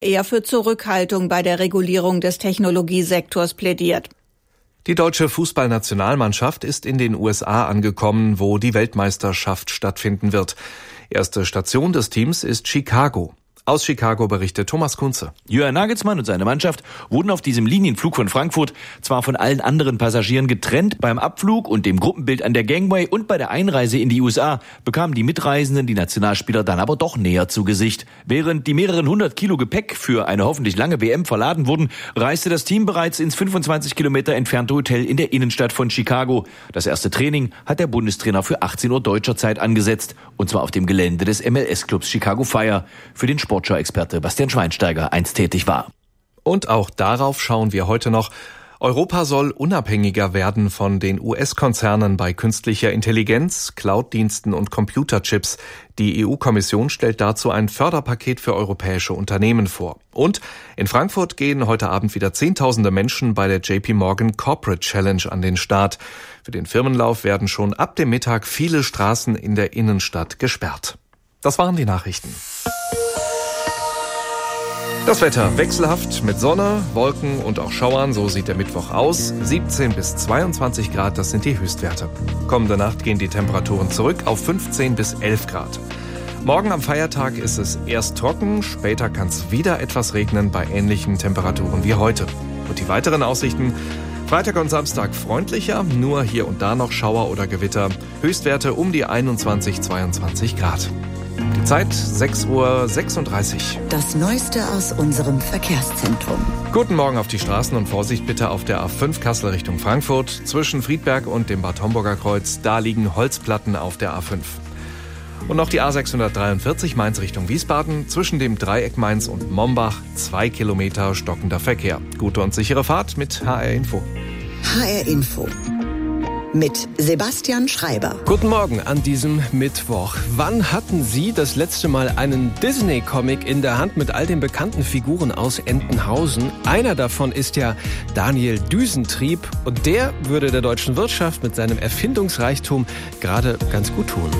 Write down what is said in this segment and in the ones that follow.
eher für Zurückhaltung bei der Regulierung des Technologiesektors plädiert. Die deutsche Fußballnationalmannschaft ist in den USA angekommen, wo die Weltmeisterschaft stattfinden wird. Erste Station des Teams ist Chicago. Aus Chicago berichtet Thomas Kunze. Jürgen Nagelsmann und seine Mannschaft wurden auf diesem Linienflug von Frankfurt zwar von allen anderen Passagieren getrennt, beim Abflug und dem Gruppenbild an der Gangway und bei der Einreise in die USA bekamen die Mitreisenden die Nationalspieler dann aber doch näher zu Gesicht. Während die mehreren 100 Kilo Gepäck für eine hoffentlich lange WM verladen wurden, reiste das Team bereits ins 25 Kilometer entfernte Hotel in der Innenstadt von Chicago. Das erste Training hat der Bundestrainer für 18 Uhr deutscher Zeit angesetzt, und zwar auf dem Gelände des MLS-Clubs Chicago Fire, für den Sportschau-Experte Bastian Schweinsteiger einst tätig war. Und auch darauf schauen wir heute noch. Europa soll unabhängiger werden von den US-Konzernen bei künstlicher Intelligenz, Cloud-Diensten und Computerchips. Die EU-Kommission stellt dazu ein Förderpaket für europäische Unternehmen vor. Und in Frankfurt gehen heute Abend wieder Zehntausende Menschen bei der JP Morgan Corporate Challenge an den Start. Für den Firmenlauf werden schon ab dem Mittag viele Straßen in der Innenstadt gesperrt. Das waren die Nachrichten. Das Wetter wechselhaft mit Sonne, Wolken und auch Schauern, so sieht der Mittwoch aus. 17 bis 22 Grad, das sind die Höchstwerte. Kommende Nacht gehen die Temperaturen zurück auf 15 bis 11 Grad. Morgen am Feiertag ist es erst trocken, später kann es wieder etwas regnen bei ähnlichen Temperaturen wie heute. Und die weiteren Aussichten: Freitag und Samstag freundlicher, nur hier und da noch Schauer oder Gewitter. Höchstwerte um die 21, 22 Grad. Die Zeit 6:36 Uhr. Das Neueste aus unserem Verkehrszentrum. Guten Morgen auf die Straßen und Vorsicht bitte auf der A5 Kassel Richtung Frankfurt. Zwischen Friedberg und dem Bad Homburger Kreuz, da liegen Holzplatten auf der A5. Und noch die A643 Mainz Richtung Wiesbaden. Zwischen dem Dreieck Mainz und Mombach 2 Kilometer stockender Verkehr. Gute und sichere Fahrt mit HR Info. HR Info. Mit Sebastian Schreiber. Guten Morgen an diesem Mittwoch. Wann hatten Sie das letzte Mal einen Disney-Comic in der Hand mit all den bekannten Figuren aus Entenhausen? Einer davon ist ja Daniel Düsentrieb, und der würde der deutschen Wirtschaft mit seinem Erfindungsreichtum gerade ganz gut tun.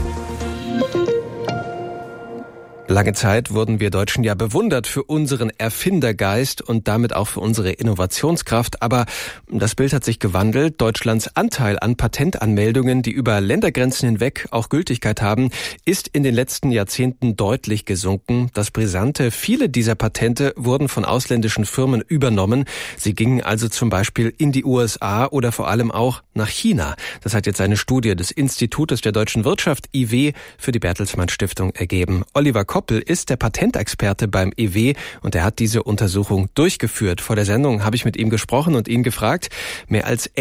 Lange Zeit wurden wir Deutschen ja bewundert für unseren Erfindergeist und damit auch für unsere Innovationskraft. Aber das Bild hat sich gewandelt. Deutschlands Anteil an Patentanmeldungen, die über Ländergrenzen hinweg auch Gültigkeit haben, ist in den letzten Jahrzehnten deutlich gesunken. Das Brisante: viele dieser Patente wurden von ausländischen Firmen übernommen. Sie gingen also zum Beispiel in die USA oder vor allem auch nach China. Das hat jetzt eine Studie des Institutes der deutschen Wirtschaft, IW, für die Bertelsmann Stiftung ergeben. Oliver Koppel ist der Patentexperte beim IW und er hat diese Untersuchung durchgeführt. Vor der Sendung habe ich mit ihm gesprochen und ihn gefragt: Mehr als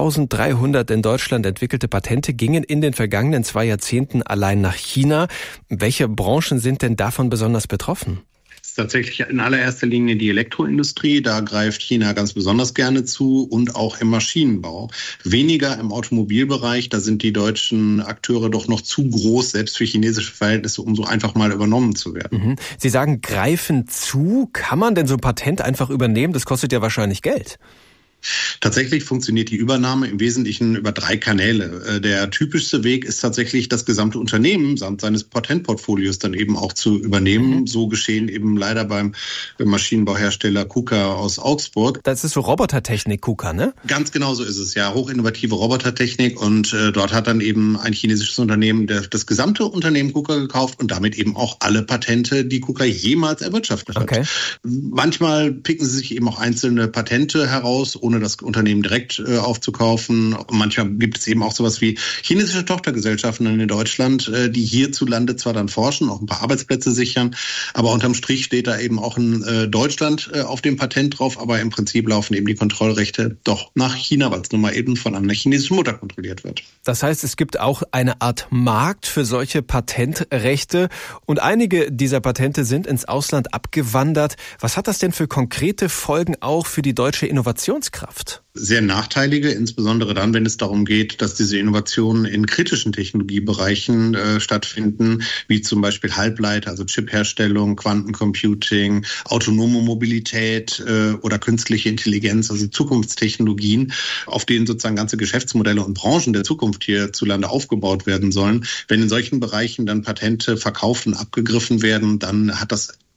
11.300 in Deutschland entwickelte Patente gingen in den vergangenen 2 Jahrzehnten allein nach China. Welche Branchen sind denn davon besonders betroffen? Tatsächlich in allererster Linie die Elektroindustrie. Da greift China ganz besonders gerne zu, und auch im Maschinenbau. Weniger im Automobilbereich. Da sind die deutschen Akteure doch noch zu groß, selbst für chinesische Verhältnisse, um so einfach mal übernommen zu werden. Sie sagen, greifen zu. Kann man denn so ein Patent einfach übernehmen? Das kostet ja wahrscheinlich Geld. Tatsächlich funktioniert die Übernahme im Wesentlichen über 3 Kanäle. Der typischste Weg ist tatsächlich, das gesamte Unternehmen samt seines Patentportfolios dann eben auch zu übernehmen. So geschehen eben leider beim Maschinenbauhersteller KUKA aus Augsburg. Das ist so Robotertechnik, KUKA, ne? Ganz genau so ist es, ja. Hochinnovative Robotertechnik, und dort hat dann eben ein chinesisches Unternehmen das gesamte Unternehmen KUKA gekauft und damit eben auch alle Patente, die KUKA jemals erwirtschaftet hat. Okay. Manchmal picken sie sich eben auch einzelne Patente heraus, ohne das Unternehmen direkt aufzukaufen. Und manchmal gibt es eben auch sowas wie chinesische Tochtergesellschaften in Deutschland, die hierzulande zwar dann forschen, auch ein paar Arbeitsplätze sichern, aber unterm Strich steht da eben auch in Deutschland auf dem Patent drauf, aber im Prinzip laufen eben die Kontrollrechte doch nach China, weil es nun mal eben von einer chinesischen Mutter kontrolliert wird. Das heißt, es gibt auch eine Art Markt für solche Patentrechte, und einige dieser Patente sind ins Ausland abgewandert. Was hat das denn für konkrete Folgen auch für die deutsche Innovationskraft? Sehr nachteilige, insbesondere dann, wenn es darum geht, dass diese Innovationen in kritischen Technologiebereichen stattfinden, wie zum Beispiel Halbleiter, also Chipherstellung, Quantencomputing, autonome Mobilität oder künstliche Intelligenz, also Zukunftstechnologien, auf denen sozusagen ganze Geschäftsmodelle und Branchen der Zukunft hierzulande aufgebaut werden sollen. Wenn in solchen Bereichen dann Patente verkauft und abgegriffen werden, dann hat das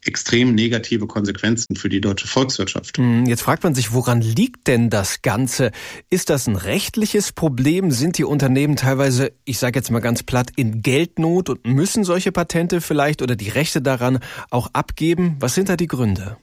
extrem negative Konsequenzen für die deutsche Volkswirtschaft. Jetzt fragt man sich, woran liegt denn das Ganze? Ist das ein rechtliches Problem? Sind die Unternehmen teilweise, ich sage jetzt mal ganz platt, in Geldnot und müssen solche Patente vielleicht oder die Rechte daran auch abgeben? Was sind da die Gründe?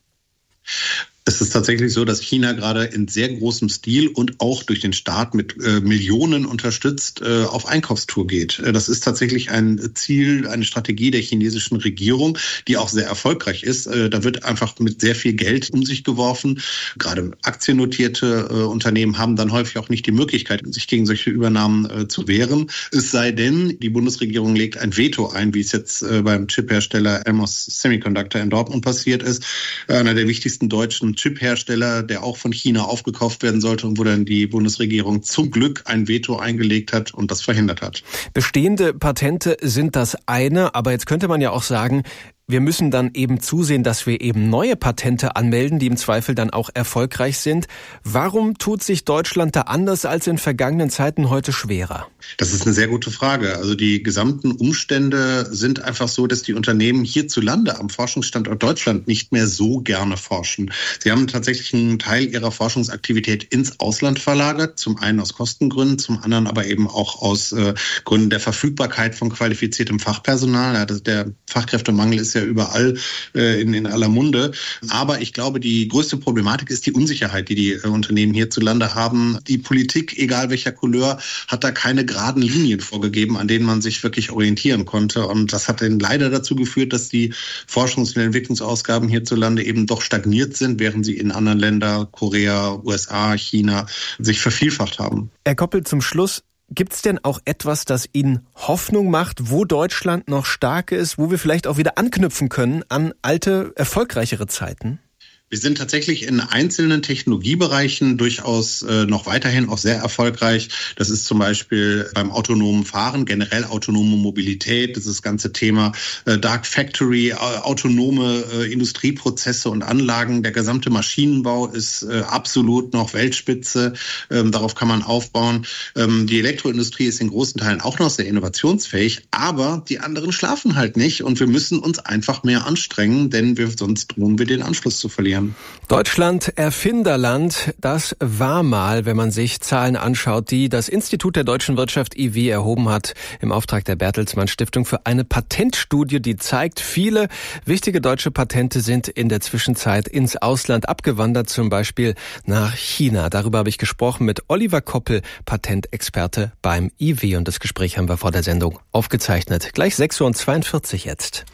Es ist tatsächlich so, dass China gerade in sehr großem Stil und auch durch den Staat mit Millionen unterstützt auf Einkaufstour geht. Das ist tatsächlich ein Ziel, eine Strategie der chinesischen Regierung, die auch sehr erfolgreich ist. Da wird einfach mit sehr viel Geld um sich geworfen. Gerade aktiennotierte Unternehmen haben dann häufig auch nicht die Möglichkeit, sich gegen solche Übernahmen zu wehren. Es sei denn, die Bundesregierung legt ein Veto ein, wie es jetzt beim Chiphersteller Elmos Semiconductor in Dortmund passiert ist. Einer der wichtigsten deutschen Chiphersteller, der auch von China aufgekauft werden sollte und wo dann die Bundesregierung zum Glück ein Veto eingelegt hat und das verhindert hat. Bestehende Patente sind das eine, aber jetzt könnte man ja auch sagen, wir müssen dann eben zusehen, dass wir eben neue Patente anmelden, die im Zweifel dann auch erfolgreich sind. Warum tut sich Deutschland da anders als in vergangenen Zeiten heute schwerer? Das ist eine sehr gute Frage. Also die gesamten Umstände sind einfach so, dass die Unternehmen hierzulande am Forschungsstandort Deutschland nicht mehr so gerne forschen. Sie haben tatsächlich einen Teil ihrer Forschungsaktivität ins Ausland verlagert, zum einen aus Kostengründen, zum anderen aber eben auch aus Gründen der Verfügbarkeit von qualifiziertem Fachpersonal. Ja, der Fachkräftemangel ist ja überall in aller Munde. Aber ich glaube, die größte Problematik ist die Unsicherheit, die die Unternehmen hierzulande haben. Die Politik, egal welcher Couleur, hat da keine geraden Linien vorgegeben, an denen man sich wirklich orientieren konnte. Und das hat dann leider dazu geführt, dass die Forschungs- und Entwicklungsausgaben hierzulande eben doch stagniert sind, während sie in anderen Ländern, Korea, USA, China, sich vervielfacht haben. Herr Koppel, zum Schluss, gibt es denn auch etwas, das Ihnen Hoffnung macht, wo Deutschland noch stark ist, wo wir vielleicht auch wieder anknüpfen können an alte, erfolgreichere Zeiten? Wir sind tatsächlich in einzelnen Technologiebereichen durchaus noch weiterhin auch sehr erfolgreich. Das ist zum Beispiel beim autonomen Fahren, generell autonome Mobilität, das ist das ganze Thema Dark Factory, autonome Industrieprozesse und Anlagen. Der gesamte Maschinenbau ist absolut noch Weltspitze. Darauf kann man aufbauen. Die Elektroindustrie ist in großen Teilen auch noch sehr innovationsfähig, aber die anderen schlafen halt nicht und wir müssen uns einfach mehr anstrengen, denn sonst drohen wir den Anschluss zu verlieren. Deutschland Erfinderland, das war mal, wenn man sich Zahlen anschaut, die das Institut der deutschen Wirtschaft IW erhoben hat im Auftrag der Bertelsmann Stiftung für eine Patentstudie, die zeigt, viele wichtige deutsche Patente sind in der Zwischenzeit ins Ausland abgewandert, zum Beispiel nach China. Darüber habe ich gesprochen mit Oliver Koppel, Patentexperte beim IW, und das Gespräch haben wir vor der Sendung aufgezeichnet. Gleich 6:42 Uhr jetzt.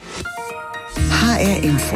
HR Info.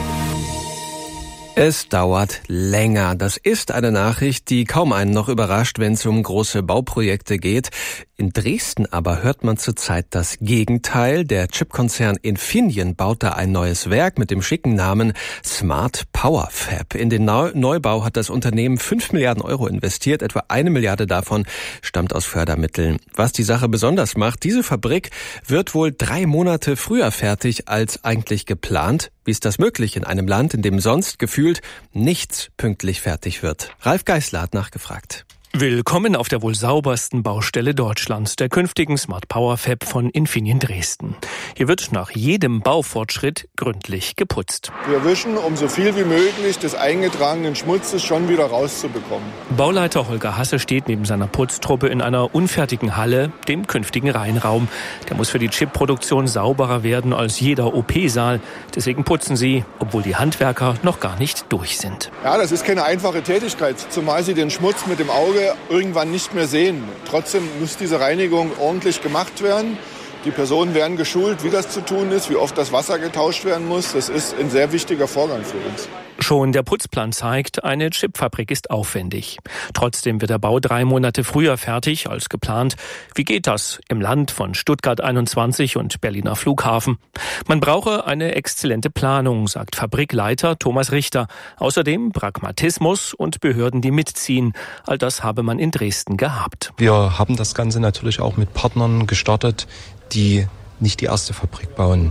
Es dauert länger. Das ist eine Nachricht, die kaum einen noch überrascht, wenn es um große Bauprojekte geht. In Dresden aber hört man zurzeit das Gegenteil. Der Chipkonzern Infineon baut da ein neues Werk mit dem schicken Namen Smart Power Fab. In den Neubau hat das Unternehmen 5 Milliarden Euro investiert. Etwa 1 Milliarde davon stammt aus Fördermitteln. Was die Sache besonders macht, diese Fabrik wird wohl 3 Monate früher fertig als eigentlich geplant. Wie ist das möglich in einem Land, in dem sonst gefühlt nichts pünktlich fertig wird? Ralf Geißler hat nachgefragt. Willkommen auf der wohl saubersten Baustelle Deutschlands, der künftigen Smart Power Fab von Infineon Dresden. Hier wird nach jedem Baufortschritt gründlich geputzt. Wir wischen, um so viel wie möglich des eingetragenen Schmutzes schon wieder rauszubekommen. Bauleiter Holger Hasse steht neben seiner Putztruppe in einer unfertigen Halle, dem künftigen Reinraum. Der muss für die Chipproduktion sauberer werden als jeder OP-Saal. Deswegen putzen sie, obwohl die Handwerker noch gar nicht durch sind. Ja, das ist keine einfache Tätigkeit, zumal sie den Schmutz mit dem Auge irgendwann nicht mehr sehen. Trotzdem muss diese Reinigung ordentlich gemacht werden. Die Personen werden geschult, wie das zu tun ist, wie oft das Wasser getauscht werden muss. Das ist ein sehr wichtiger Vorgang für uns. Schon der Putzplan zeigt, eine Chipfabrik ist aufwendig. Trotzdem wird der Bau 3 Monate früher fertig als geplant. Wie geht das im Land von Stuttgart 21 und Berliner Flughafen? Man brauche eine exzellente Planung, sagt Fabrikleiter Thomas Richter. Außerdem Pragmatismus und Behörden, die mitziehen. All das habe man in Dresden gehabt. Wir haben das Ganze natürlich auch mit Partnern gestartet, die nicht die erste Fabrik bauen.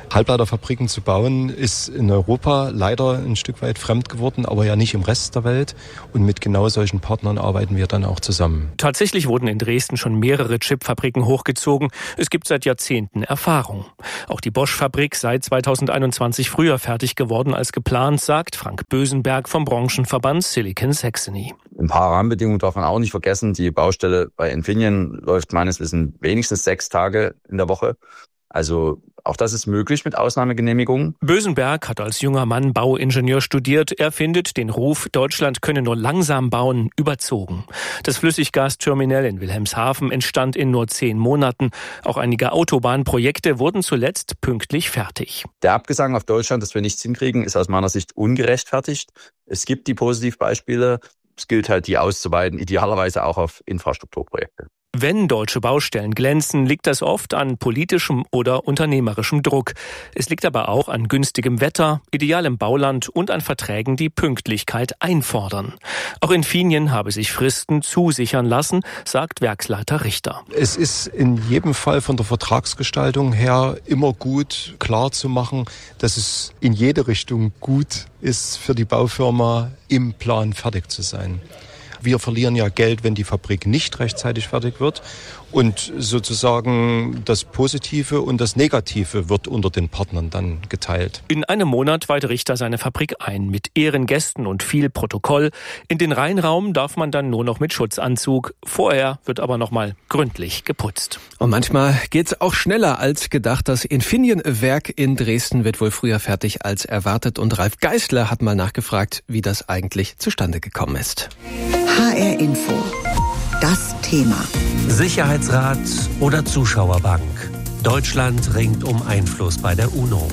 Halbleiterfabriken zu bauen, ist in Europa leider ein Stück weit fremd geworden, aber ja nicht im Rest der Welt. Und mit genau solchen Partnern arbeiten wir dann auch zusammen. Tatsächlich wurden in Dresden schon mehrere Chipfabriken hochgezogen. Es gibt seit Jahrzehnten Erfahrung. Auch die Bosch-Fabrik sei 2021 früher fertig geworden als geplant, sagt Frank Bösenberg vom Branchenverband Silicon Saxony. Ein paar Rahmenbedingungen darf man auch nicht vergessen. Die Baustelle bei Infineon läuft meines Wissens wenigstens 6 Tage in der Woche. Also auch das ist möglich mit Ausnahmegenehmigungen. Bösenberg hat als junger Mann Bauingenieur studiert. Er findet den Ruf, Deutschland könne nur langsam bauen, überzogen. Das Flüssiggasterminal in Wilhelmshaven entstand in nur 10 Monaten. Auch einige Autobahnprojekte wurden zuletzt pünktlich fertig. Der Abgesang auf Deutschland, dass wir nichts hinkriegen, ist aus meiner Sicht ungerechtfertigt. Es gibt die Positivbeispiele. Es gilt halt, die auszuweiten, idealerweise auch auf Infrastrukturprojekte. Wenn deutsche Baustellen glänzen, liegt das oft an politischem oder unternehmerischem Druck. Es liegt aber auch an günstigem Wetter, idealem Bauland und an Verträgen, die Pünktlichkeit einfordern. Auch Infineon habe sich Fristen zusichern lassen, sagt Werksleiter Richter. Es ist in jedem Fall von der Vertragsgestaltung her immer gut, klar zu machen, dass es in jede Richtung gut ist für die Baufirma, im Plan fertig zu sein. Wir verlieren ja Geld, wenn die Fabrik nicht rechtzeitig fertig wird. Und sozusagen das Positive und das Negative wird unter den Partnern dann geteilt. In einem Monat weiht Richter seine Fabrik ein mit Ehrengästen und viel Protokoll. In den Reinraum darf man dann nur noch mit Schutzanzug. Vorher wird aber noch mal gründlich geputzt. Und manchmal geht's auch schneller als gedacht. Das Infineon-Werk in Dresden wird wohl früher fertig als erwartet. Und Ralf Geisler hat mal nachgefragt, wie das eigentlich zustande gekommen ist. HR Info. Das Thema. Sicherheitsrat oder Zuschauerbank. Deutschland ringt um Einfluss bei der UNO.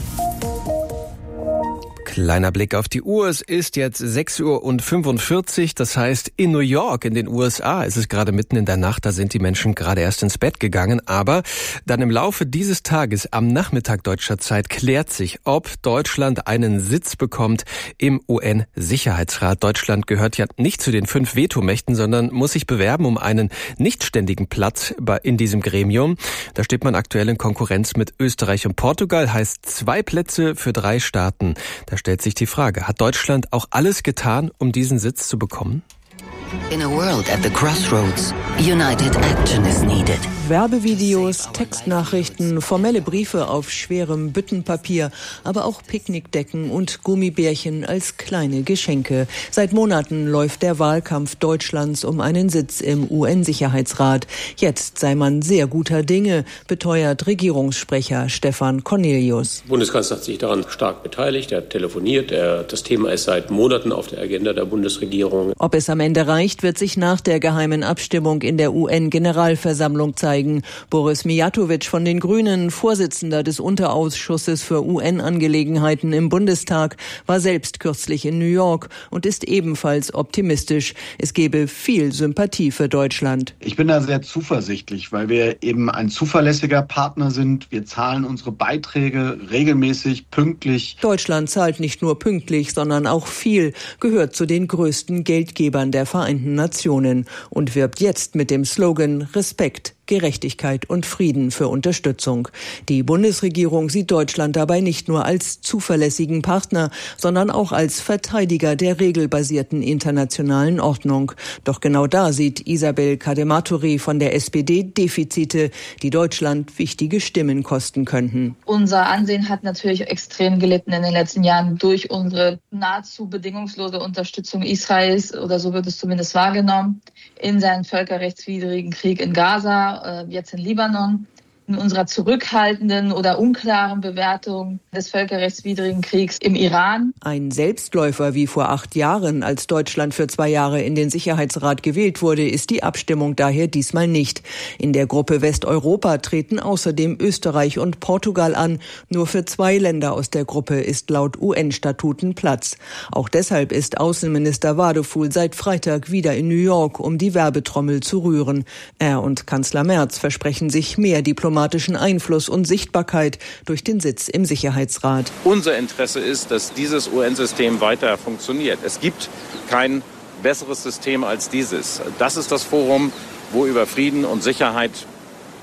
Kleiner Blick auf die Uhr. Es ist jetzt 6:45 Uhr. Das heißt, in New York, in den USA, ist es gerade mitten in der Nacht. Da sind die Menschen gerade erst ins Bett gegangen. Aber dann im Laufe dieses Tages, am Nachmittag deutscher Zeit, klärt sich, ob Deutschland einen Sitz bekommt im UN-Sicherheitsrat. Deutschland gehört ja nicht zu den 5 Vetomächten, sondern muss sich bewerben um einen nichtständigen Platz in diesem Gremium. Da steht man aktuell in Konkurrenz mit Österreich und Portugal. Heißt 2 Plätze für 3 Staaten. Da stellt sich die Frage, hat Deutschland auch alles getan, um diesen Sitz zu bekommen? In a world at the crossroads, united action is needed. Werbevideos, Textnachrichten, formelle Briefe auf schwerem Büttenpapier, aber auch Picknickdecken und Gummibärchen als kleine Geschenke. Seit Monaten läuft der Wahlkampf Deutschlands um einen Sitz im UN-Sicherheitsrat. Jetzt sei man sehr guter Dinge, beteuert Regierungssprecher Stefan Cornelius. Der Bundeskanzler hat sich daran stark beteiligt, er hat telefoniert, das Thema ist seit Monaten auf der Agenda der Bundesregierung. Ob es am Ende reicht, wird sich nach der geheimen Abstimmung in der UN-Generalversammlung zeigen. Boris Mijatovic von den Grünen, Vorsitzender des Unterausschusses für UN-Angelegenheiten im Bundestag, war selbst kürzlich in New York und ist ebenfalls optimistisch. Es gebe viel Sympathie für Deutschland. Ich bin da sehr zuversichtlich, weil wir eben ein zuverlässiger Partner sind. Wir zahlen unsere Beiträge regelmäßig, pünktlich. Deutschland zahlt nicht nur pünktlich, sondern auch viel, gehört zu den größten Geldgebern der Vereinten Nationen und wirbt jetzt mit dem Slogan Respekt, Gerechtigkeit und Frieden für Unterstützung. Die Bundesregierung sieht Deutschland dabei nicht nur als zuverlässigen Partner, sondern auch als Verteidiger der regelbasierten internationalen Ordnung. Doch genau da sieht Isabel Kadematori von der SPD Defizite, die Deutschland wichtige Stimmen kosten könnten. Unser Ansehen hat natürlich extrem gelitten in den letzten Jahren durch unsere nahezu bedingungslose Unterstützung Israels, oder so wird es zumindest wahrgenommen, in seinen völkerrechtswidrigen Krieg in Gaza, jetzt in Libanon. In unserer zurückhaltenden oder unklaren Bewertung des völkerrechtswidrigen Kriegs im Iran. Ein Selbstläufer wie vor 8 Jahren, als Deutschland für 2 Jahre in den Sicherheitsrat gewählt wurde, ist die Abstimmung daher diesmal nicht. In der Gruppe Westeuropa treten außerdem Österreich und Portugal an. Nur für 2 Länder aus der Gruppe ist laut UN-Statuten Platz. Auch deshalb ist Außenminister Wadefuhl seit Freitag wieder in New York, um die Werbetrommel zu rühren. Er und Kanzler Merz versprechen sich mehr diplomatischen Einfluss und Sichtbarkeit durch den Sitz im Sicherheitsrat. Unser Interesse ist, dass dieses UN-System weiter funktioniert. Es gibt kein besseres System als dieses. Das ist das Forum, wo über Frieden und Sicherheit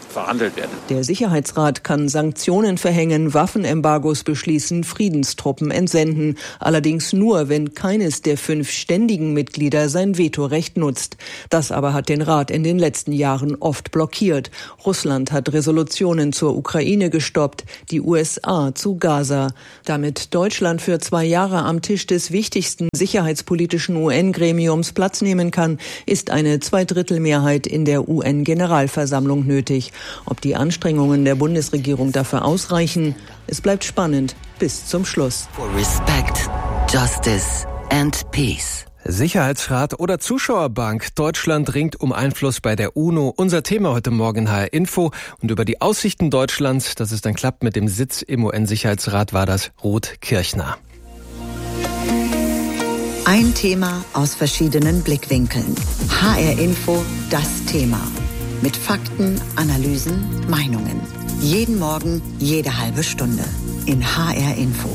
verhandelt werden. Der Sicherheitsrat kann Sanktionen verhängen, Waffenembargos beschließen, Friedenstruppen entsenden. Allerdings nur, wenn keines der 5 ständigen Mitglieder sein Vetorecht nutzt. Das aber hat den Rat in den letzten Jahren oft blockiert. Russland hat Resolutionen zur Ukraine gestoppt, die USA zu Gaza. Damit Deutschland für 2 Jahre am Tisch des wichtigsten sicherheitspolitischen UN-Gremiums Platz nehmen kann, ist eine 2/3-Mehrheit in der UN-Generalversammlung nötig. Ob die Anstrengungen der Bundesregierung dafür ausreichen, es bleibt spannend bis zum Schluss. For respect, justice and peace. Sicherheitsrat oder Zuschauerbank? Deutschland ringt um Einfluss bei der UNO. Unser Thema heute Morgen in HR Info. Und über die Aussichten Deutschlands, dass es dann klappt mit dem Sitz im UN-Sicherheitsrat, war das Ruth Kirchner. Ein Thema aus verschiedenen Blickwinkeln. HR Info, das Thema. Mit Fakten, Analysen, Meinungen. Jeden Morgen, jede halbe Stunde. In HR Info.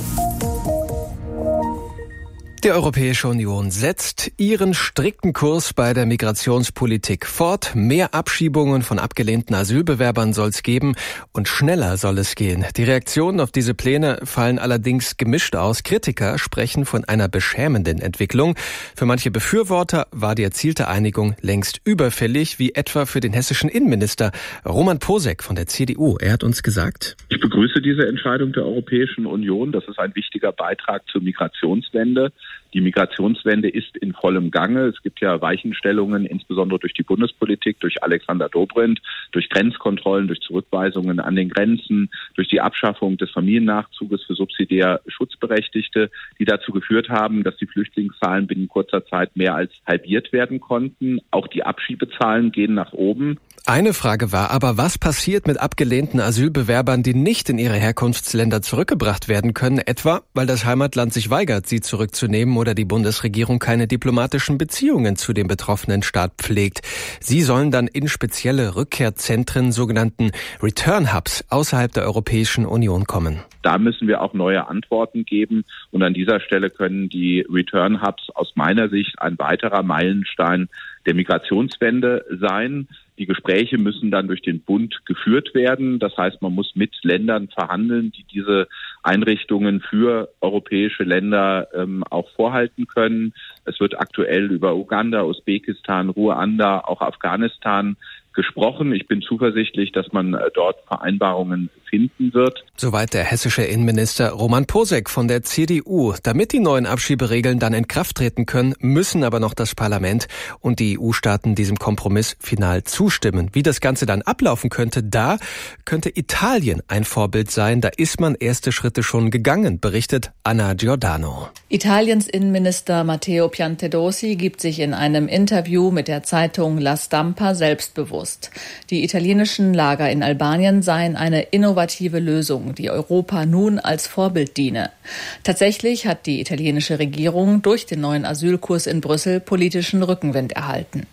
Die Europäische Union setzt ihren strikten Kurs bei der Migrationspolitik fort. Mehr Abschiebungen von abgelehnten Asylbewerbern soll es geben und schneller soll es gehen. Die Reaktionen auf diese Pläne fallen allerdings gemischt aus. Kritiker sprechen von einer beschämenden Entwicklung. Für manche Befürworter war die erzielte Einigung längst überfällig, wie etwa für den hessischen Innenminister Roman Posek von der CDU. Er hat uns gesagt: Ich begrüße diese Entscheidung der Europäischen Union. Das ist ein wichtiger Beitrag zur Migrationswende. Die Migrationswende ist in vollem Gange. Es gibt ja Weichenstellungen, insbesondere durch die Bundespolitik, durch Alexander Dobrindt, durch Grenzkontrollen, durch Zurückweisungen an den Grenzen, durch die Abschaffung des Familiennachzuges für subsidiär Schutzberechtigte, die dazu geführt haben, dass die Flüchtlingszahlen binnen kurzer Zeit mehr als halbiert werden konnten. Auch die Abschiebezahlen gehen nach oben. Eine Frage war aber, was passiert mit abgelehnten Asylbewerbern, die nicht in ihre Herkunftsländer zurückgebracht werden können, etwa weil das Heimatland sich weigert, sie zurückzunehmen oder die Bundesregierung keine diplomatischen Beziehungen zu dem betroffenen Staat pflegt. Sie sollen dann in spezielle Rückkehrzentren, sogenannten Return Hubs, außerhalb der Europäischen Union kommen. Da müssen wir auch neue Antworten geben. Und an dieser Stelle können die Return Hubs aus meiner Sicht ein weiterer Meilenstein der Migrationswende sein. Die Gespräche müssen dann durch den Bund geführt werden. Das heißt, man muss mit Ländern verhandeln, die diese Einrichtungen für europäische Länder auch vorhalten können. Es wird aktuell über Uganda, Usbekistan, Ruanda, auch Afghanistan gesprochen. Ich bin zuversichtlich, dass man dort Vereinbarungen finden wird. Soweit der hessische Innenminister Roman Posek von der CDU. Damit die neuen Abschieberegeln dann in Kraft treten können, müssen aber noch das Parlament und die EU-Staaten diesem Kompromiss final zustimmen. Wie das Ganze dann ablaufen könnte, da könnte Italien ein Vorbild sein. Da ist man erste Schritte schon gegangen, berichtet Anna Giordano. Italiens Innenminister Matteo Piantedosi gibt sich in einem Interview mit der Zeitung La Stampa selbstbewusst. Die italienischen Lager in Albanien seien eine innovative Lösung, die Europa nun als Vorbild diene. Tatsächlich hat die italienische Regierung durch den neuen Asylkurs in Brüssel politischen Rückenwind erhalten.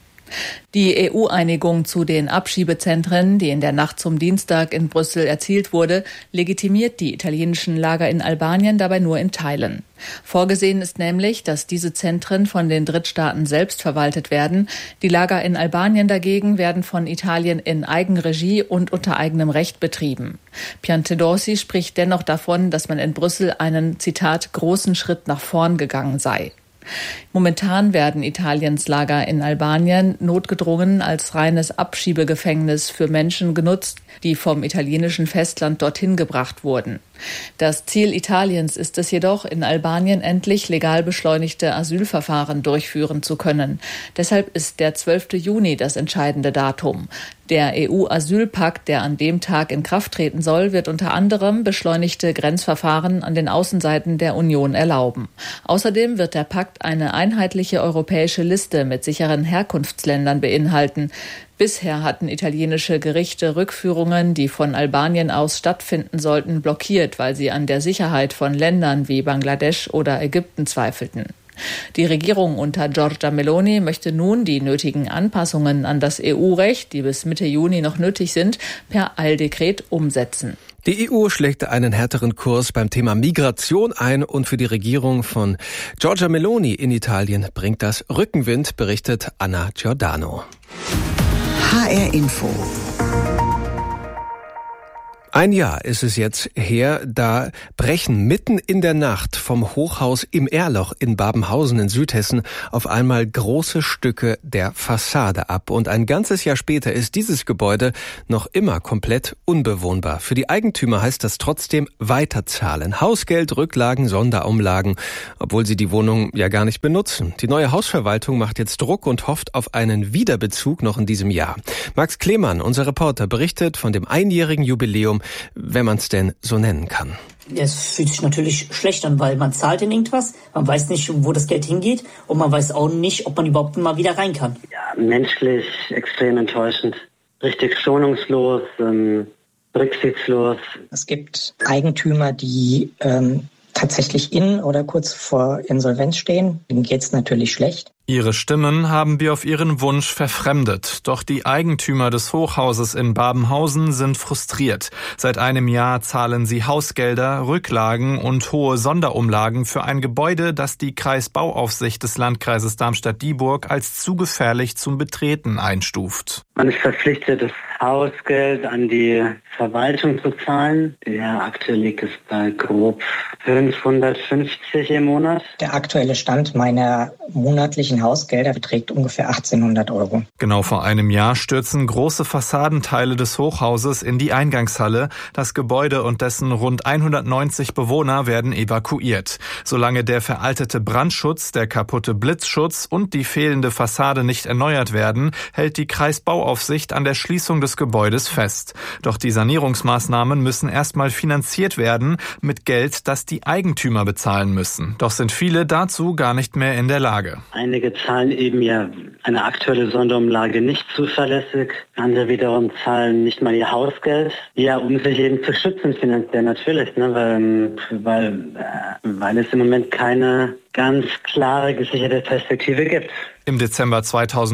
Die EU-Einigung zu den Abschiebezentren, die in der Nacht zum Dienstag in Brüssel erzielt wurde, legitimiert die italienischen Lager in Albanien dabei nur in Teilen. Vorgesehen ist nämlich, dass diese Zentren von den Drittstaaten selbst verwaltet werden. Die Lager in Albanien dagegen werden von Italien in Eigenregie und unter eigenem Recht betrieben. Piantedosi spricht dennoch davon, dass man in Brüssel einen, Zitat, großen Schritt nach vorn gegangen sei. Momentan werden Italiens Lager in Albanien notgedrungen als reines Abschiebegefängnis für Menschen genutzt, die vom italienischen Festland dorthin gebracht wurden. Das Ziel Italiens ist es jedoch, in Albanien endlich legal beschleunigte Asylverfahren durchführen zu können. Deshalb ist der 12. Juni das entscheidende Datum. Der EU-Asylpakt, der an dem Tag in Kraft treten soll, wird unter anderem beschleunigte Grenzverfahren an den Außenseiten der Union erlauben. Außerdem wird der Pakt eine einheitliche europäische Liste mit sicheren Herkunftsländern beinhalten. Bisher hatten italienische Gerichte Rückführungen, die von Albanien aus stattfinden sollten, blockiert, weil sie an der Sicherheit von Ländern wie Bangladesch oder Ägypten zweifelten. Die Regierung unter Giorgia Meloni möchte nun die nötigen Anpassungen an das EU-Recht, die bis Mitte Juni noch nötig sind, per Eildekret umsetzen. Die EU schlägt einen härteren Kurs beim Thema Migration ein und für die Regierung von Giorgia Meloni in Italien bringt das Rückenwind, berichtet Anna Giordano. HR Info. Ein Jahr ist es jetzt her, da brechen mitten in der Nacht vom Hochhaus im Erloch in Babenhausen in Südhessen auf einmal große Stücke der Fassade ab. Und ein ganzes Jahr später ist dieses Gebäude noch immer komplett unbewohnbar. Für die Eigentümer heißt das trotzdem weiterzahlen. Hausgeld, Rücklagen, Sonderumlagen, obwohl sie die Wohnung ja gar nicht benutzen. Die neue Hausverwaltung macht jetzt Druck und hofft auf einen Wiederbezug noch in diesem Jahr. Max Klemann, unser Reporter, berichtet von dem einjährigen Jubiläum, wenn man es denn so nennen kann. Es fühlt sich natürlich schlecht an, weil man zahlt in irgendwas, man weiß nicht, wo das Geld hingeht und man weiß auch nicht, ob man überhaupt mal wieder rein kann. Ja, menschlich extrem enttäuschend, richtig schonungslos, rücksichtslos. Es gibt Eigentümer, die tatsächlich in oder kurz vor Insolvenz stehen. Denen geht's natürlich schlecht. Ihre Stimmen haben wir auf ihren Wunsch verfremdet. Doch die Eigentümer des Hochhauses in Babenhausen sind frustriert. Seit einem Jahr zahlen sie Hausgelder, Rücklagen und hohe Sonderumlagen für ein Gebäude, das die Kreisbauaufsicht des Landkreises Darmstadt-Dieburg als zu gefährlich zum Betreten einstuft. Man ist verpflichtet, das Hausgeld an die Verwaltung zu zahlen. Ja, aktuell liegt es bei grob 550 im Monat. Der aktuelle Stand meiner monatlichen Hausgelder beträgt ungefähr 1800 €. Genau vor einem Jahr stürzen große Fassadenteile des Hochhauses in die Eingangshalle. Das Gebäude und dessen rund 190 Bewohner werden evakuiert. Solange der veraltete Brandschutz, der kaputte Blitzschutz und die fehlende Fassade nicht erneuert werden, hält die Kreisbauaufsicht an der Schließung des Gebäudes fest. Doch die Sanierungsmaßnahmen müssen erstmal finanziert werden mit Geld, das die Eigentümer bezahlen müssen. Doch sind viele dazu gar nicht mehr in der Lage. Einige zahlen eben ja eine aktuelle Sonderumlage nicht zuverlässig. Andere wiederum zahlen nicht mal ihr Hausgeld. Ja, um sich eben zu schützen finanziell natürlich, ne, weil es im Moment keine ganz klare, gesicherte Perspektive gibt. Im Dezember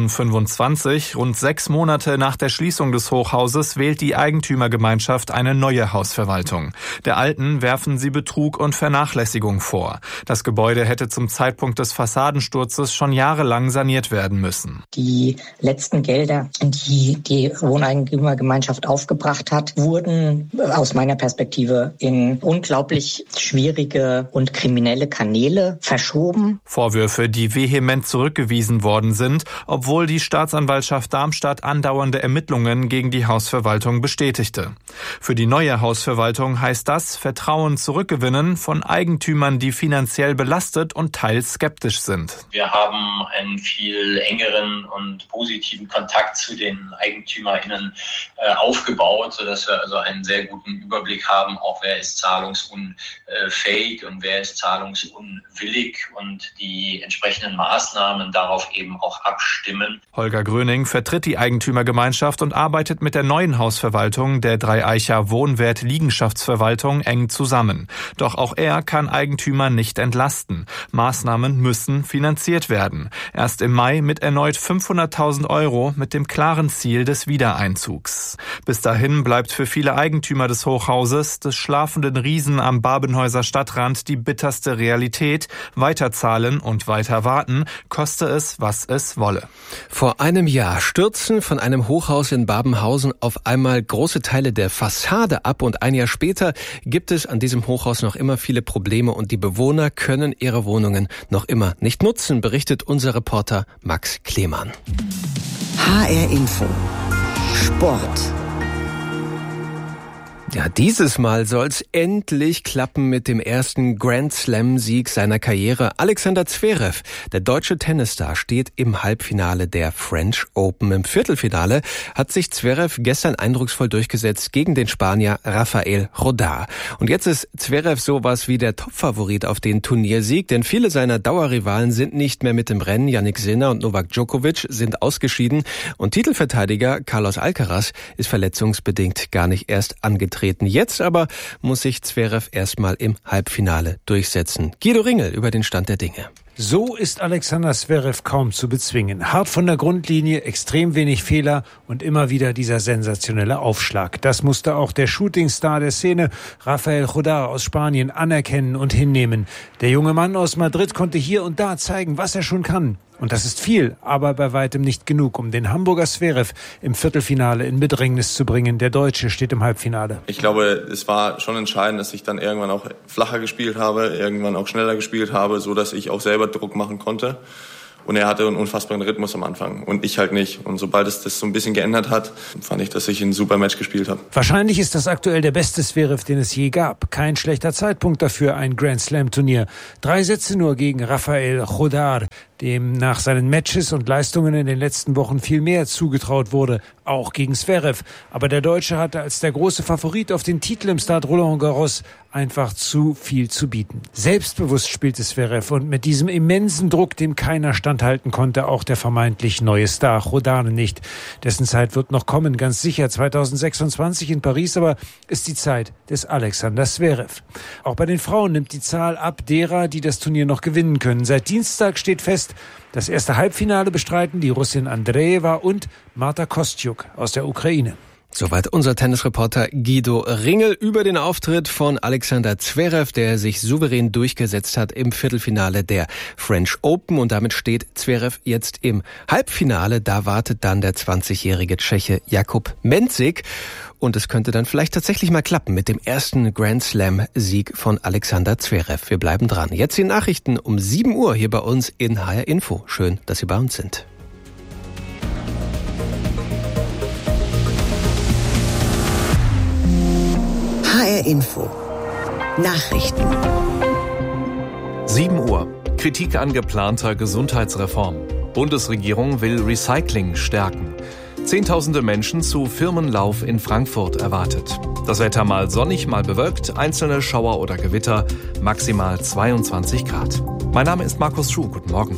2025, rund 6 Monate nach der Schließung des Hochhauses, wählt die Eigentümergemeinschaft eine neue Hausverwaltung. Der alten werfen sie Betrug und Vernachlässigung vor. Das Gebäude hätte zum Zeitpunkt des Fassadensturzes schon jahrelang saniert werden müssen. Die letzten Gelder, die die Wohneigentümergemeinschaft aufgebracht hat, wurden aus meiner Perspektive in unglaublich schwierige und kriminelle Kanäle verschoben. Vorwürfe, die vehement zurückgewiesen worden sind, obwohl die Staatsanwaltschaft Darmstadt andauernde Ermittlungen gegen die Hausverwaltung bestätigte. Für die neue Hausverwaltung heißt das Vertrauen zurückgewinnen von Eigentümern, die finanziell belastet und teils skeptisch sind. Wir haben einen viel engeren und positiven Kontakt zu den EigentümerInnen aufgebaut, sodass wir also einen sehr guten Überblick haben, auch wer ist zahlungsunfähig und wer ist zahlungsunwillig und die entsprechenden Maßnahmen darauf eben auch abstimmen. Holger Gröning vertritt die Eigentümergemeinschaft und arbeitet mit der neuen Hausverwaltung, der Dreieicher Wohnwert-Liegenschaftsverwaltung, eng zusammen. Doch auch er kann Eigentümer nicht entlasten. Maßnahmen müssen finanziert werden. Erst im Mai mit erneut 500.000 € mit dem klaren Ziel des Wiedereinzugs. Bis dahin bleibt für viele Eigentümer des Hochhauses, des schlafenden Riesen am Babenhäuser Stadtrand, die bitterste Realität. Weiterzahlen und weiter warten, koste es, was es wolle. Vor einem Jahr stürzen von einem Hochhaus in Babenhausen auf einmal große Teile der Fassade ab und ein Jahr später gibt es an diesem Hochhaus noch immer viele Probleme und die Bewohner können ihre Wohnungen noch immer nicht nutzen, berichtet unser Reporter Max Klemann. HR Info. Sport. Ja, dieses Mal soll's endlich klappen mit dem ersten Grand-Slam-Sieg seiner Karriere. Alexander Zverev, der deutsche Tennisstar, steht im Halbfinale der French Open. Im Viertelfinale hat sich Zverev gestern eindrucksvoll durchgesetzt gegen den Spanier Rafael Rodar. Und jetzt ist Zverev sowas wie der Topfavorit auf den Turniersieg, denn viele seiner Dauerrivalen sind nicht mehr mit im Rennen. Jannik Sinner und Novak Djokovic sind ausgeschieden und Titelverteidiger Carlos Alcaraz ist verletzungsbedingt gar nicht erst angetreten. Jetzt aber muss sich Zverev erstmal im Halbfinale durchsetzen. Guido Ringel über den Stand der Dinge. So ist Alexander Zverev kaum zu bezwingen. Hart von der Grundlinie, extrem wenig Fehler und immer wieder dieser sensationelle Aufschlag. Das musste auch der Shootingstar der Szene, Rafael Jodar aus Spanien, anerkennen und hinnehmen. Der junge Mann aus Madrid konnte hier und da zeigen, was er schon kann. Und das ist viel, aber bei weitem nicht genug, um den Hamburger Zverev im Viertelfinale in Bedrängnis zu bringen. Der Deutsche steht im Halbfinale. Ich glaube, es war schon entscheidend, dass ich dann irgendwann auch flacher gespielt habe, irgendwann auch schneller gespielt habe, so dass ich auch selber Druck machen konnte. Und er hatte einen unfassbaren Rhythmus am Anfang und ich halt nicht. Und sobald es das so ein bisschen geändert hat, fand ich, dass ich ein super Match gespielt habe. Wahrscheinlich ist das aktuell der beste Zverev, den es je gab. Kein schlechter Zeitpunkt dafür, ein Grand Slam Turnier. 3 Sätze nur gegen Rafael Jodar, dem nach seinen Matches und Leistungen in den letzten Wochen viel mehr zugetraut wurde, auch gegen Zverev. Aber der Deutsche hatte als der große Favorit auf den Titel im Stade Roland Garros einfach zu viel zu bieten. Selbstbewusst spielte Zverev und mit diesem immensen Druck, dem keiner standhalten konnte, auch der vermeintlich neue Star Jodar nicht. Dessen Zeit wird noch kommen, ganz sicher 2026 in Paris, aber ist die Zeit des Alexander Zverev. Auch bei den Frauen nimmt die Zahl ab derer, die das Turnier noch gewinnen können. Seit Dienstag steht fest, das erste Halbfinale bestreiten die Russin Andreeva und Marta Kostyuk aus der Ukraine. Soweit unser Tennisreporter Guido Ringel über den Auftritt von Alexander Zverev, der sich souverän durchgesetzt hat im Viertelfinale der French Open. Und damit steht Zverev jetzt im Halbfinale. Da wartet dann der 20-jährige Tscheche Jakub Mensik. Und es könnte dann vielleicht tatsächlich mal klappen mit dem ersten Grand Slam-Sieg von Alexander Zverev. Wir bleiben dran. Jetzt die Nachrichten um 7 Uhr hier bei uns in HR Info. Schön, dass Sie bei uns sind. HR Info. Nachrichten. 7 Uhr. Kritik an geplanter Gesundheitsreform. Bundesregierung will Recycling stärken. Zehntausende Menschen zu Firmenlauf in Frankfurt erwartet. Das Wetter mal sonnig, mal bewölkt, einzelne Schauer oder Gewitter, maximal 22 Grad. Mein Name ist Markus Schuh, guten Morgen.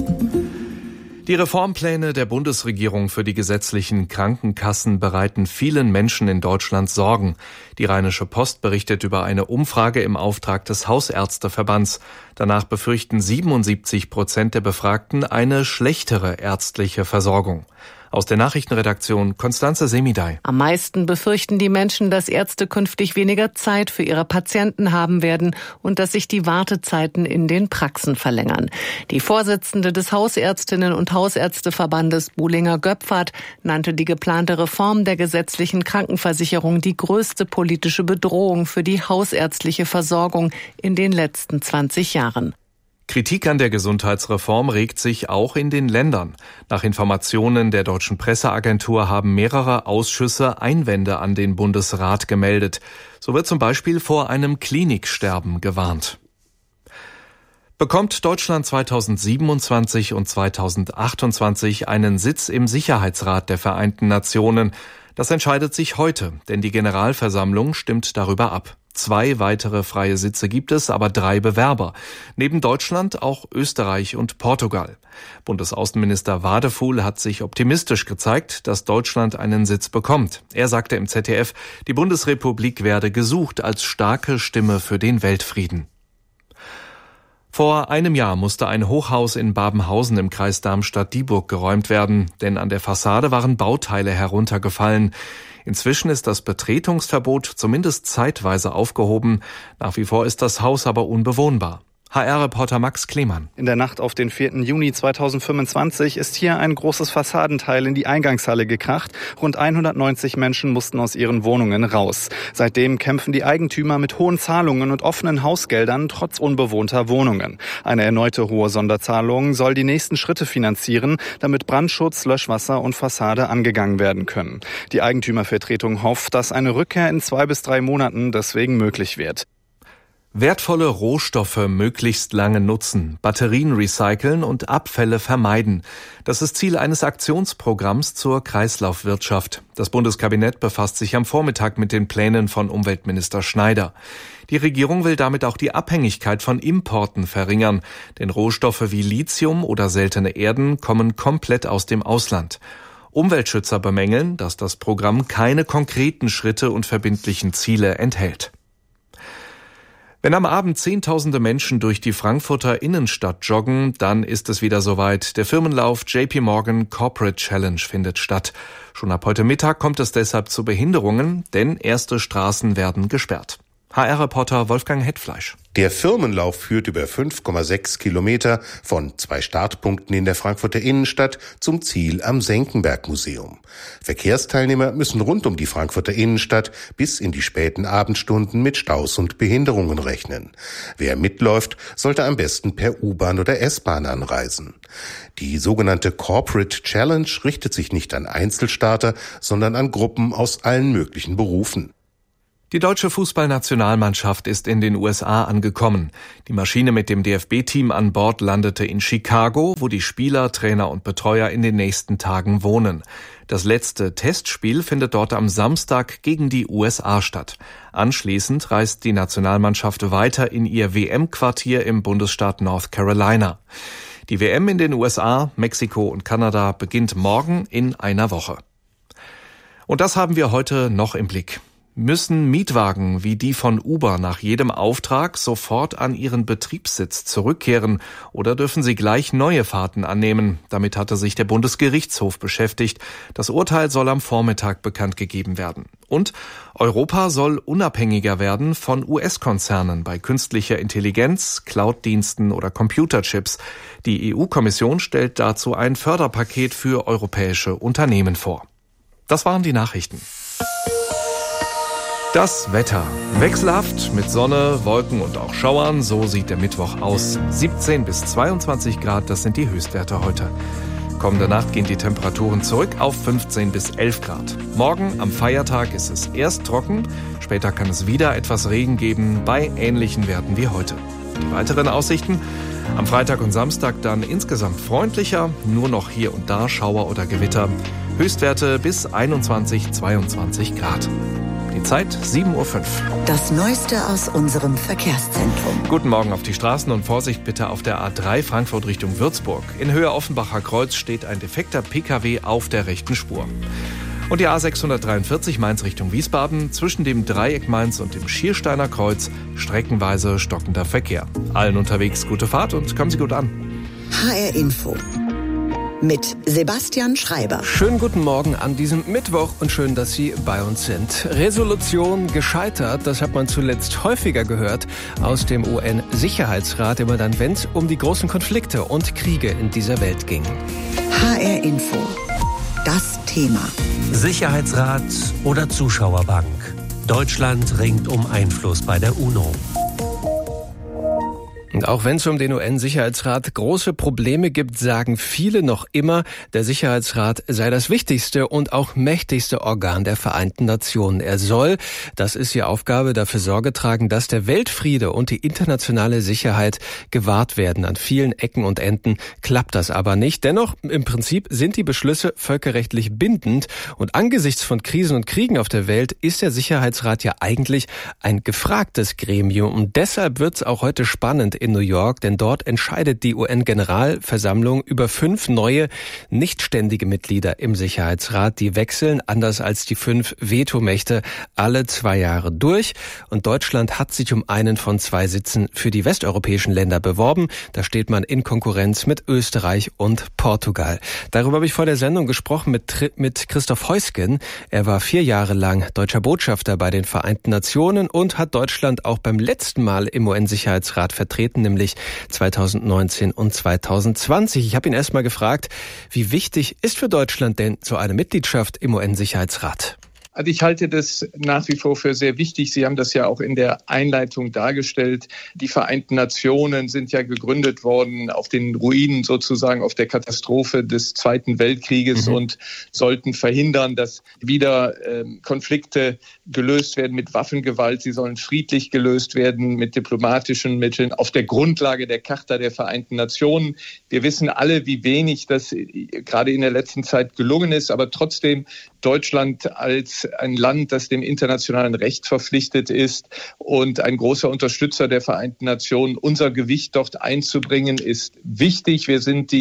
Die Reformpläne der Bundesregierung für die gesetzlichen Krankenkassen bereiten vielen Menschen in Deutschland Sorgen. Die Rheinische Post berichtet über eine Umfrage im Auftrag des Hausärzteverbands. Danach befürchten 77% der Befragten eine schlechtere ärztliche Versorgung. Aus der Nachrichtenredaktion Constanze Semidai. Am meisten befürchten die Menschen, dass Ärzte künftig weniger Zeit für ihre Patienten haben werden und dass sich die Wartezeiten in den Praxen verlängern. Die Vorsitzende des Hausärztinnen- und Hausärzteverbandes Buhlinger-Göpfert nannte die geplante Reform der gesetzlichen Krankenversicherung die größte politische Bedrohung für die hausärztliche Versorgung in den letzten 20 Jahren. Kritik an der Gesundheitsreform regt sich auch in den Ländern. Nach Informationen der Deutschen Presseagentur haben mehrere Ausschüsse Einwände an den Bundesrat gemeldet. So wird zum Beispiel vor einem Kliniksterben gewarnt. Bekommt Deutschland 2027 und 2028 einen Sitz im Sicherheitsrat der Vereinten Nationen? Das entscheidet sich heute, denn die Generalversammlung stimmt darüber ab. 2 weitere freie Sitze gibt es, aber 3 Bewerber. Neben Deutschland auch Österreich und Portugal. Bundesaußenminister Wadefuhl hat sich optimistisch gezeigt, dass Deutschland einen Sitz bekommt. Er sagte im ZDF, die Bundesrepublik werde gesucht als starke Stimme für den Weltfrieden. Vor einem Jahr musste ein Hochhaus in Babenhausen im Kreis Darmstadt-Dieburg geräumt werden, denn an der Fassade waren Bauteile heruntergefallen. Inzwischen ist das Betretungsverbot zumindest zeitweise aufgehoben. Nach wie vor ist das Haus aber unbewohnbar. HR-Reporter Max Klemann. In der Nacht auf den 4. Juni 2025 ist hier ein großes Fassadenteil in die Eingangshalle gekracht. Rund 190 Menschen mussten aus ihren Wohnungen raus. Seitdem kämpfen die Eigentümer mit hohen Zahlungen und offenen Hausgeldern trotz unbewohnter Wohnungen. Eine erneute hohe Sonderzahlung soll die nächsten Schritte finanzieren, damit Brandschutz, Löschwasser und Fassade angegangen werden können. Die Eigentümervertretung hofft, dass eine Rückkehr in 2 bis 3 Monaten deswegen möglich wird. Wertvolle Rohstoffe möglichst lange nutzen, Batterien recyceln und Abfälle vermeiden. Das ist Ziel eines Aktionsprogramms zur Kreislaufwirtschaft. Das Bundeskabinett befasst sich am Vormittag mit den Plänen von Umweltminister Schneider. Die Regierung will damit auch die Abhängigkeit von Importen verringern, denn Rohstoffe wie Lithium oder seltene Erden kommen komplett aus dem Ausland. Umweltschützer bemängeln, dass das Programm keine konkreten Schritte und verbindlichen Ziele enthält. Wenn am Abend Zehntausende Menschen durch die Frankfurter Innenstadt joggen, dann ist es wieder soweit. Der Firmenlauf JP Morgan Corporate Challenge findet statt. Schon ab heute Mittag kommt es deshalb zu Behinderungen, denn erste Straßen werden gesperrt. HR-Reporter Wolfgang Hetfleisch. Der Firmenlauf führt über 5,6 Kilometer von 2 Startpunkten in der Frankfurter Innenstadt zum Ziel am Senckenberg-Museum. Verkehrsteilnehmer müssen rund um die Frankfurter Innenstadt bis in die späten Abendstunden mit Staus und Behinderungen rechnen. Wer mitläuft, sollte am besten per U-Bahn oder S-Bahn anreisen. Die sogenannte Corporate Challenge richtet sich nicht an Einzelstarter, sondern an Gruppen aus allen möglichen Berufen. Die deutsche Fußballnationalmannschaft ist in den USA angekommen. Die Maschine mit dem DFB-Team an Bord landete in Chicago, wo die Spieler, Trainer und Betreuer in den nächsten Tagen wohnen. Das letzte Testspiel findet dort am Samstag gegen die USA statt. Anschließend reist die Nationalmannschaft weiter in ihr WM-Quartier im Bundesstaat North Carolina. Die WM in den USA, Mexiko und Kanada beginnt morgen in einer Woche. Und das haben wir heute noch im Blick. Müssen Mietwagen wie die von Uber nach jedem Auftrag sofort an ihren Betriebssitz zurückkehren oder dürfen sie gleich neue Fahrten annehmen? Damit hatte sich der Bundesgerichtshof beschäftigt. Das Urteil soll am Vormittag bekannt gegeben werden. Und Europa soll unabhängiger werden von US-Konzernen bei künstlicher Intelligenz, Cloud-Diensten oder Computerchips. Die EU-Kommission stellt dazu ein Förderpaket für europäische Unternehmen vor. Das waren die Nachrichten. Das Wetter. Wechselhaft mit Sonne, Wolken und auch Schauern. So sieht der Mittwoch aus. 17 bis 22 Grad, das sind die Höchstwerte heute. Kommende Nacht gehen die Temperaturen zurück auf 15 bis 11 Grad. Morgen am Feiertag ist es erst trocken. Später kann es wieder etwas Regen geben bei ähnlichen Werten wie heute. Die weiteren Aussichten? Am Freitag und Samstag dann insgesamt freundlicher. Nur noch hier und da Schauer oder Gewitter. Höchstwerte bis 21, 22 Grad. Die Zeit 7:05 Uhr. Das Neueste aus unserem Verkehrszentrum. Guten Morgen auf die Straßen und Vorsicht bitte auf der A3 Frankfurt Richtung Würzburg. In Höhe Offenbacher Kreuz steht ein defekter Pkw auf der rechten Spur. Und die A643 Mainz Richtung Wiesbaden zwischen dem Dreieck Mainz und dem Schiersteiner Kreuz streckenweise stockender Verkehr. Allen unterwegs gute Fahrt und kommen Sie gut an. HR Info mit Sebastian Schreiber. Schönen guten Morgen an diesem Mittwoch und schön, dass Sie bei uns sind. Resolution gescheitert, das hat man zuletzt häufiger gehört aus dem UN-Sicherheitsrat, immer dann, wenn es um die großen Konflikte und Kriege in dieser Welt ging. HR Info, das Thema. Sicherheitsrat oder Zuschauerbank. Deutschland ringt um Einfluss bei der UNO. Und auch wenn es um den UN-Sicherheitsrat große Probleme gibt, sagen viele noch immer, der Sicherheitsrat sei das wichtigste und auch mächtigste Organ der Vereinten Nationen. Er soll, das ist die Aufgabe, dafür Sorge tragen, dass der Weltfriede und die internationale Sicherheit gewahrt werden. An vielen Ecken und Enden klappt das aber nicht. Dennoch, im Prinzip sind die Beschlüsse völkerrechtlich bindend. Und angesichts von Krisen und Kriegen auf der Welt ist der Sicherheitsrat ja eigentlich ein gefragtes Gremium. Und deshalb wird es auch heute spannend in New York, denn dort entscheidet die UN-Generalversammlung über 5 neue, nichtständige Mitglieder im Sicherheitsrat. Die wechseln, anders als die 5 Vetomächte, alle 2 Jahre durch. Und Deutschland hat sich um einen von 2 Sitzen für die westeuropäischen Länder beworben. Da steht man in Konkurrenz mit Österreich und Portugal. Darüber habe ich vor der Sendung gesprochen mit Christoph Heusgen. Er war 4 Jahre lang deutscher Botschafter bei den Vereinten Nationen und hat Deutschland auch beim letzten Mal im UN-Sicherheitsrat vertreten, nämlich 2019 und 2020. Ich habe ihn erst mal gefragt, wie wichtig ist für Deutschland denn so eine Mitgliedschaft im UN-Sicherheitsrat? Also ich halte das nach wie vor für sehr wichtig. Sie haben das ja auch in der Einleitung dargestellt. Die Vereinten Nationen sind ja gegründet worden auf den Ruinen sozusagen, auf der Katastrophe des Zweiten Weltkrieges und sollten verhindern, dass wieder Konflikte gelöst werden mit Waffengewalt. Sie sollen friedlich gelöst werden mit diplomatischen Mitteln auf der Grundlage der Charta der Vereinten Nationen. Wir wissen alle, wie wenig das gerade in der letzten Zeit gelungen ist, aber trotzdem Deutschland als ein Land, das dem internationalen Recht verpflichtet ist und ein großer Unterstützer der Vereinten Nationen, unser Gewicht dort einzubringen, ist wichtig. Wir sind die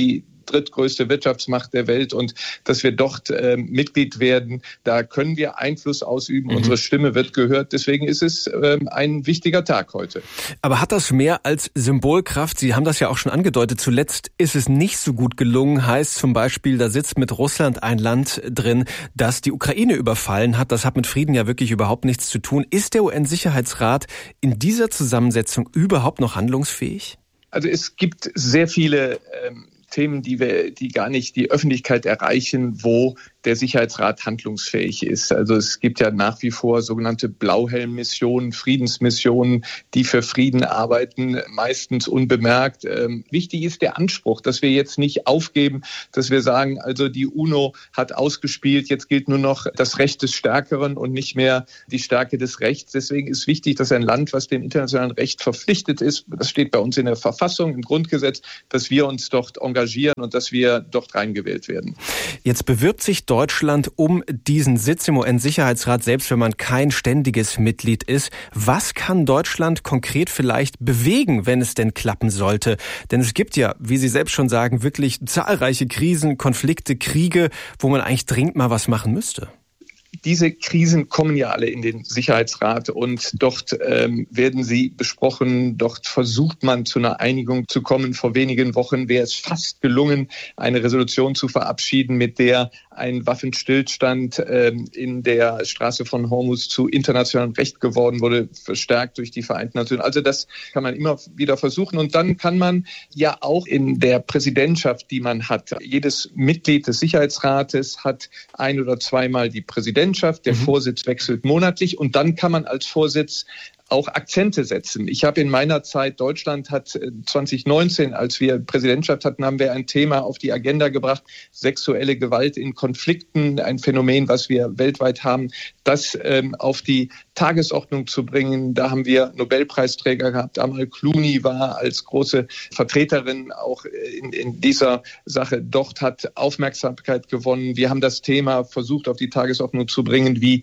drittgrößte Wirtschaftsmacht der Welt und dass wir dort Mitglied werden. Da können wir Einfluss ausüben. Unsere Stimme wird gehört. Deswegen ist es ein wichtiger Tag heute. Aber hat das mehr als Symbolkraft? Sie haben das ja auch schon angedeutet. Zuletzt ist es nicht so gut gelungen. Heißt zum Beispiel, da sitzt mit Russland ein Land drin, das die Ukraine überfallen hat. Das hat mit Frieden ja wirklich überhaupt nichts zu tun. Ist der UN-Sicherheitsrat in dieser Zusammensetzung überhaupt noch handlungsfähig? Also es gibt sehr viele Themen, die gar nicht die Öffentlichkeit erreichen, wo der Sicherheitsrat handlungsfähig ist. Also es gibt ja nach wie vor sogenannte Blauhelm-Missionen, Friedensmissionen, die für Frieden arbeiten, meistens unbemerkt. Wichtig ist der Anspruch, dass wir jetzt nicht aufgeben, dass wir sagen, also die UNO hat ausgespielt, jetzt gilt nur noch das Recht des Stärkeren und nicht mehr die Stärke des Rechts. Deswegen ist wichtig, dass ein Land, was dem internationalen Recht verpflichtet ist, das steht bei uns in der Verfassung, im Grundgesetz, dass wir uns dort engagieren und dass wir dort reingewählt werden. Jetzt bewirbt sich Deutschland um diesen Sitz im UN-Sicherheitsrat, selbst wenn man kein ständiges Mitglied ist. Was kann Deutschland konkret vielleicht bewegen, wenn es denn klappen sollte? Denn es gibt ja, wie Sie selbst schon sagen, wirklich zahlreiche Krisen, Konflikte, Kriege, wo man eigentlich dringend mal was machen müsste. Diese Krisen kommen ja alle in den Sicherheitsrat und dort werden sie besprochen. Dort versucht man zu einer Einigung zu kommen. Vor wenigen Wochen wäre es fast gelungen, eine Resolution zu verabschieden, mit der ein Waffenstillstand in der Straße von Hormuz zu internationalem Recht geworden wurde, verstärkt durch die Vereinten Nationen. Also das kann man immer wieder versuchen. Und dann kann man ja auch in der Präsidentschaft, die man hat, jedes Mitglied des Sicherheitsrates hat ein- oder zweimal die Präsidentschaft. Der Vorsitz wechselt monatlich und dann kann man als Vorsitz auch Akzente setzen. Ich habe in meiner Zeit, Deutschland hat 2019, als wir Präsidentschaft hatten, haben wir ein Thema auf die Agenda gebracht, sexuelle Gewalt in Konflikten, ein Phänomen, was wir weltweit haben, das auf die Tagesordnung zu bringen. Da haben wir Nobelpreisträger gehabt. Amal Clooney war als große Vertreterin auch in dieser Sache dort, hat Aufmerksamkeit gewonnen. Wir haben das Thema versucht auf die Tagesordnung zu bringen, wie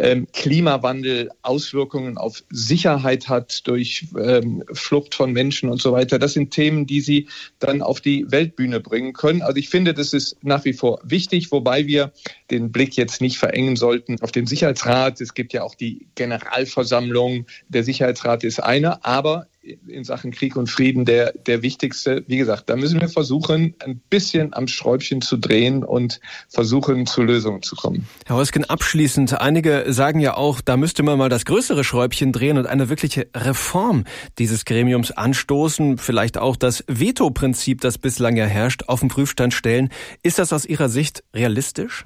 Klimawandel Auswirkungen auf Sicherheit hat durch Flucht von Menschen und so weiter. Das sind Themen, die Sie dann auf die Weltbühne bringen können. Also ich finde, das ist nach wie vor wichtig, wobei wir den Blick jetzt nicht verengen sollten auf den Sicherheitsrat. Es gibt ja auch die Generalversammlung. Der Sicherheitsrat ist einer, aber in Sachen Krieg und Frieden der wichtigste. Wie gesagt, da müssen wir versuchen, ein bisschen am Schräubchen zu drehen und versuchen, zu Lösungen zu kommen. Herr Heusgen, abschließend, einige sagen ja auch, da müsste man mal das größere Schräubchen drehen und eine wirkliche Reform dieses Gremiums anstoßen, vielleicht auch das Veto-Prinzip, das bislang ja herrscht, auf den Prüfstand stellen. Ist das aus Ihrer Sicht realistisch?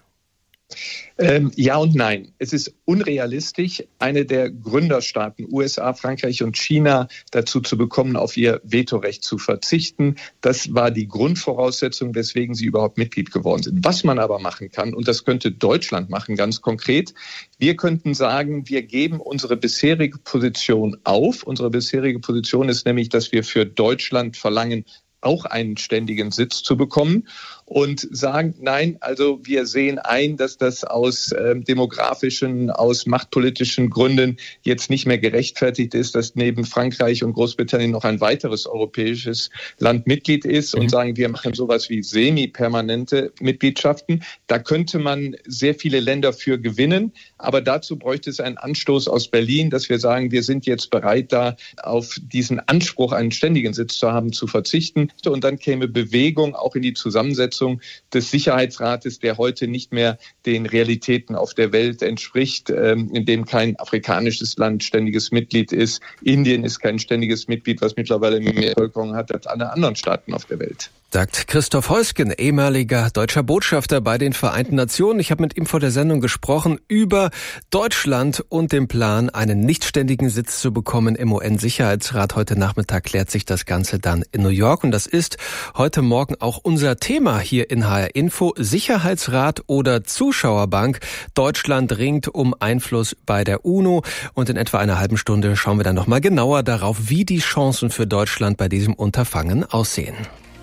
Ja und nein. Es ist unrealistisch, eine der Gründerstaaten, USA, Frankreich und China, dazu zu bekommen, auf ihr Vetorecht zu verzichten. Das war die Grundvoraussetzung, weswegen sie überhaupt Mitglied geworden sind. Was man aber machen kann, und das könnte Deutschland machen, ganz konkret, wir könnten sagen, wir geben unsere bisherige Position auf. Unsere bisherige Position ist nämlich, dass wir für Deutschland verlangen, auch einen ständigen Sitz zu bekommen und sagen, nein, also wir sehen ein, dass das aus demografischen, aus machtpolitischen Gründen jetzt nicht mehr gerechtfertigt ist, dass neben Frankreich und Großbritannien noch ein weiteres europäisches Land Mitglied ist und sagen, wir machen sowas wie semi-permanente Mitgliedschaften. Da könnte man sehr viele Länder für gewinnen, aber dazu bräuchte es einen Anstoß aus Berlin, dass wir sagen, wir sind jetzt bereit, da auf diesen Anspruch, einen ständigen Sitz zu haben, zu verzichten. Und dann käme Bewegung auch in die Zusammensetzung des Sicherheitsrates, der heute nicht mehr den Realitäten auf der Welt entspricht, in dem kein afrikanisches Land ständiges Mitglied ist. Indien ist kein ständiges Mitglied, was mittlerweile mehr Bevölkerung hat als alle anderen Staaten auf der Welt. Sagt Christoph Heusgen, ehemaliger deutscher Botschafter bei den Vereinten Nationen. Ich habe mit ihm vor der Sendung gesprochen über Deutschland und den Plan, einen nichtständigen Sitz zu bekommen im UN-Sicherheitsrat. Heute Nachmittag klärt sich das Ganze dann in New York. Und das ist heute Morgen auch unser Thema hier in HR Info. Sicherheitsrat oder Zuschauerbank. Deutschland ringt um Einfluss bei der UNO. Und in etwa einer halben Stunde schauen wir dann nochmal genauer darauf, wie die Chancen für Deutschland bei diesem Unterfangen aussehen.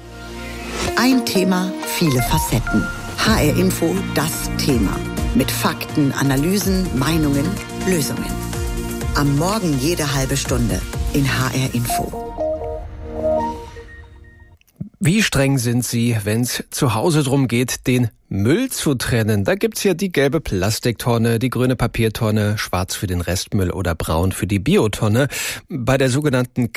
Ein Thema, viele Facetten. HR Info, das Thema. Mit Fakten, Analysen, Meinungen, Lösungen. Am Morgen jede halbe Stunde in HR Info. Wie streng sind Sie, wenn es zu Hause drum geht, den Müll zu trennen? Da gibt's ja die gelbe Plastiktonne, die grüne Papiertonne, schwarz für den Restmüll oder braun für die Biotonne. Bei der sogenannten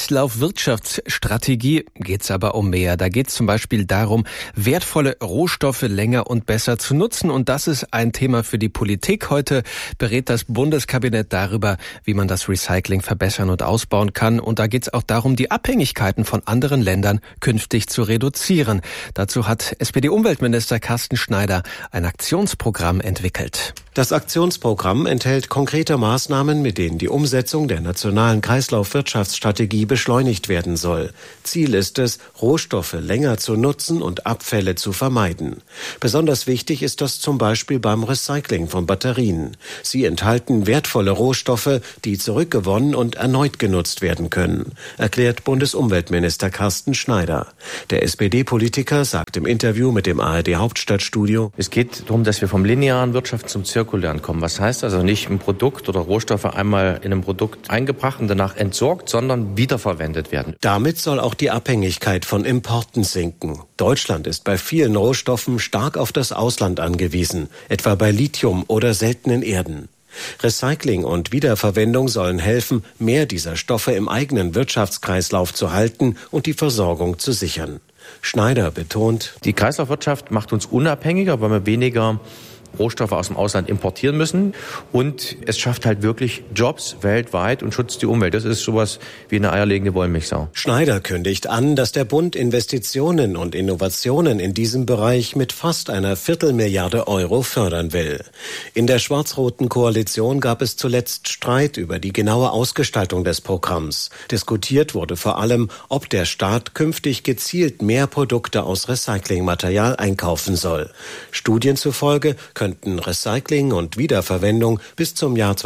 Kreislaufwirtschaftsstrategie geht's aber um mehr. Da geht's zum Beispiel darum, wertvolle Rohstoffe länger und besser zu nutzen. Und das ist ein Thema für die Politik. Heute berät das Bundeskabinett darüber, wie man das Recycling verbessern und ausbauen kann. Und da geht's auch darum, die Abhängigkeiten von anderen Ländern künftig zu reduzieren. Dazu hat SPD-Umweltminister Carsten Schneider ein Aktionsprogramm entwickelt. Das Aktionsprogramm enthält konkrete Maßnahmen, mit denen die Umsetzung der nationalen Kreislaufwirtschaftsstrategie beschleunigt werden soll. Ziel ist es, Rohstoffe länger zu nutzen und Abfälle zu vermeiden. Besonders wichtig ist das zum Beispiel beim Recycling von Batterien. Sie enthalten wertvolle Rohstoffe, die zurückgewonnen und erneut genutzt werden können, erklärt Bundesumweltminister Carsten Schneider. Der SPD-Politiker sagt im Interview mit dem ARD-Hauptstadtstudio: Es geht darum, dass wir vom linearen Wirtschaft zum zirkulären kommen. Was heißt also nicht ein Produkt oder Rohstoffe einmal in einem Produkt eingebracht und danach entsorgt, sondern wiederverwendet werden. Damit soll auch die Abhängigkeit von Importen sinken. Deutschland ist bei vielen Rohstoffen stark auf das Ausland angewiesen, etwa bei Lithium oder seltenen Erden. Recycling und Wiederverwendung sollen helfen, mehr dieser Stoffe im eigenen Wirtschaftskreislauf zu halten und die Versorgung zu sichern. Schneider betont: Die Kreislaufwirtschaft macht uns unabhängiger, weil wir weniger Rohstoffe aus dem Ausland importieren müssen. Und es schafft halt wirklich Jobs weltweit und schützt die Umwelt. Das ist sowas wie eine eierlegende Wollmilchsau. Schneider kündigt an, dass der Bund Investitionen und Innovationen in diesem Bereich mit fast einer Viertelmilliarde Euro fördern will. In der schwarz-roten Koalition gab es zuletzt Streit über die genaue Ausgestaltung des Programms. Diskutiert wurde vor allem, ob der Staat künftig gezielt mehr Produkte aus Recyclingmaterial einkaufen soll. Studien zufolge könnten Recycling und Wiederverwendung bis zum Jahr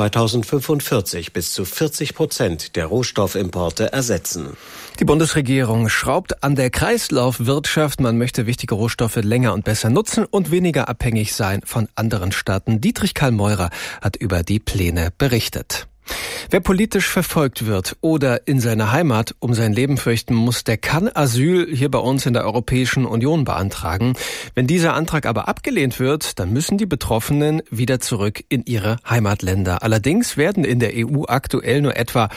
2045 bis zu 40% der Rohstoffimporte ersetzen. Die Bundesregierung schraubt an der Kreislaufwirtschaft. Man möchte wichtige Rohstoffe länger und besser nutzen und weniger abhängig sein von anderen Staaten. Dietrich Karl Meurer hat über die Pläne berichtet. Wer politisch verfolgt wird oder in seiner Heimat um sein Leben fürchten muss, der kann Asyl hier bei uns in der Europäischen Union beantragen. Wenn dieser Antrag aber abgelehnt wird, dann müssen die Betroffenen wieder zurück in ihre Heimatländer. Allerdings werden in der EU aktuell nur etwa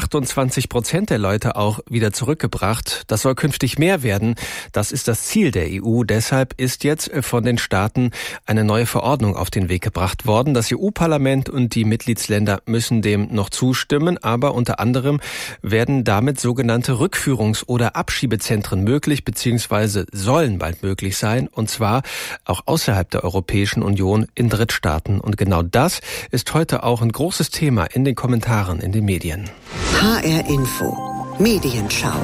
28% der Leute auch wieder zurückgebracht. Das soll künftig mehr werden. Das ist das Ziel der EU. Deshalb ist jetzt von den Staaten eine neue Verordnung auf den Weg gebracht worden. Das EU-Parlament und die Mitgliedsländer müssen dem noch zustimmen, aber unter anderem werden damit sogenannte Rückführungs- oder Abschiebezentren möglich bzw. sollen bald möglich sein, und zwar auch außerhalb der Europäischen Union in Drittstaaten. Und genau das ist heute auch ein großes Thema in den Kommentaren in den Medien. HR Info, Medienschau.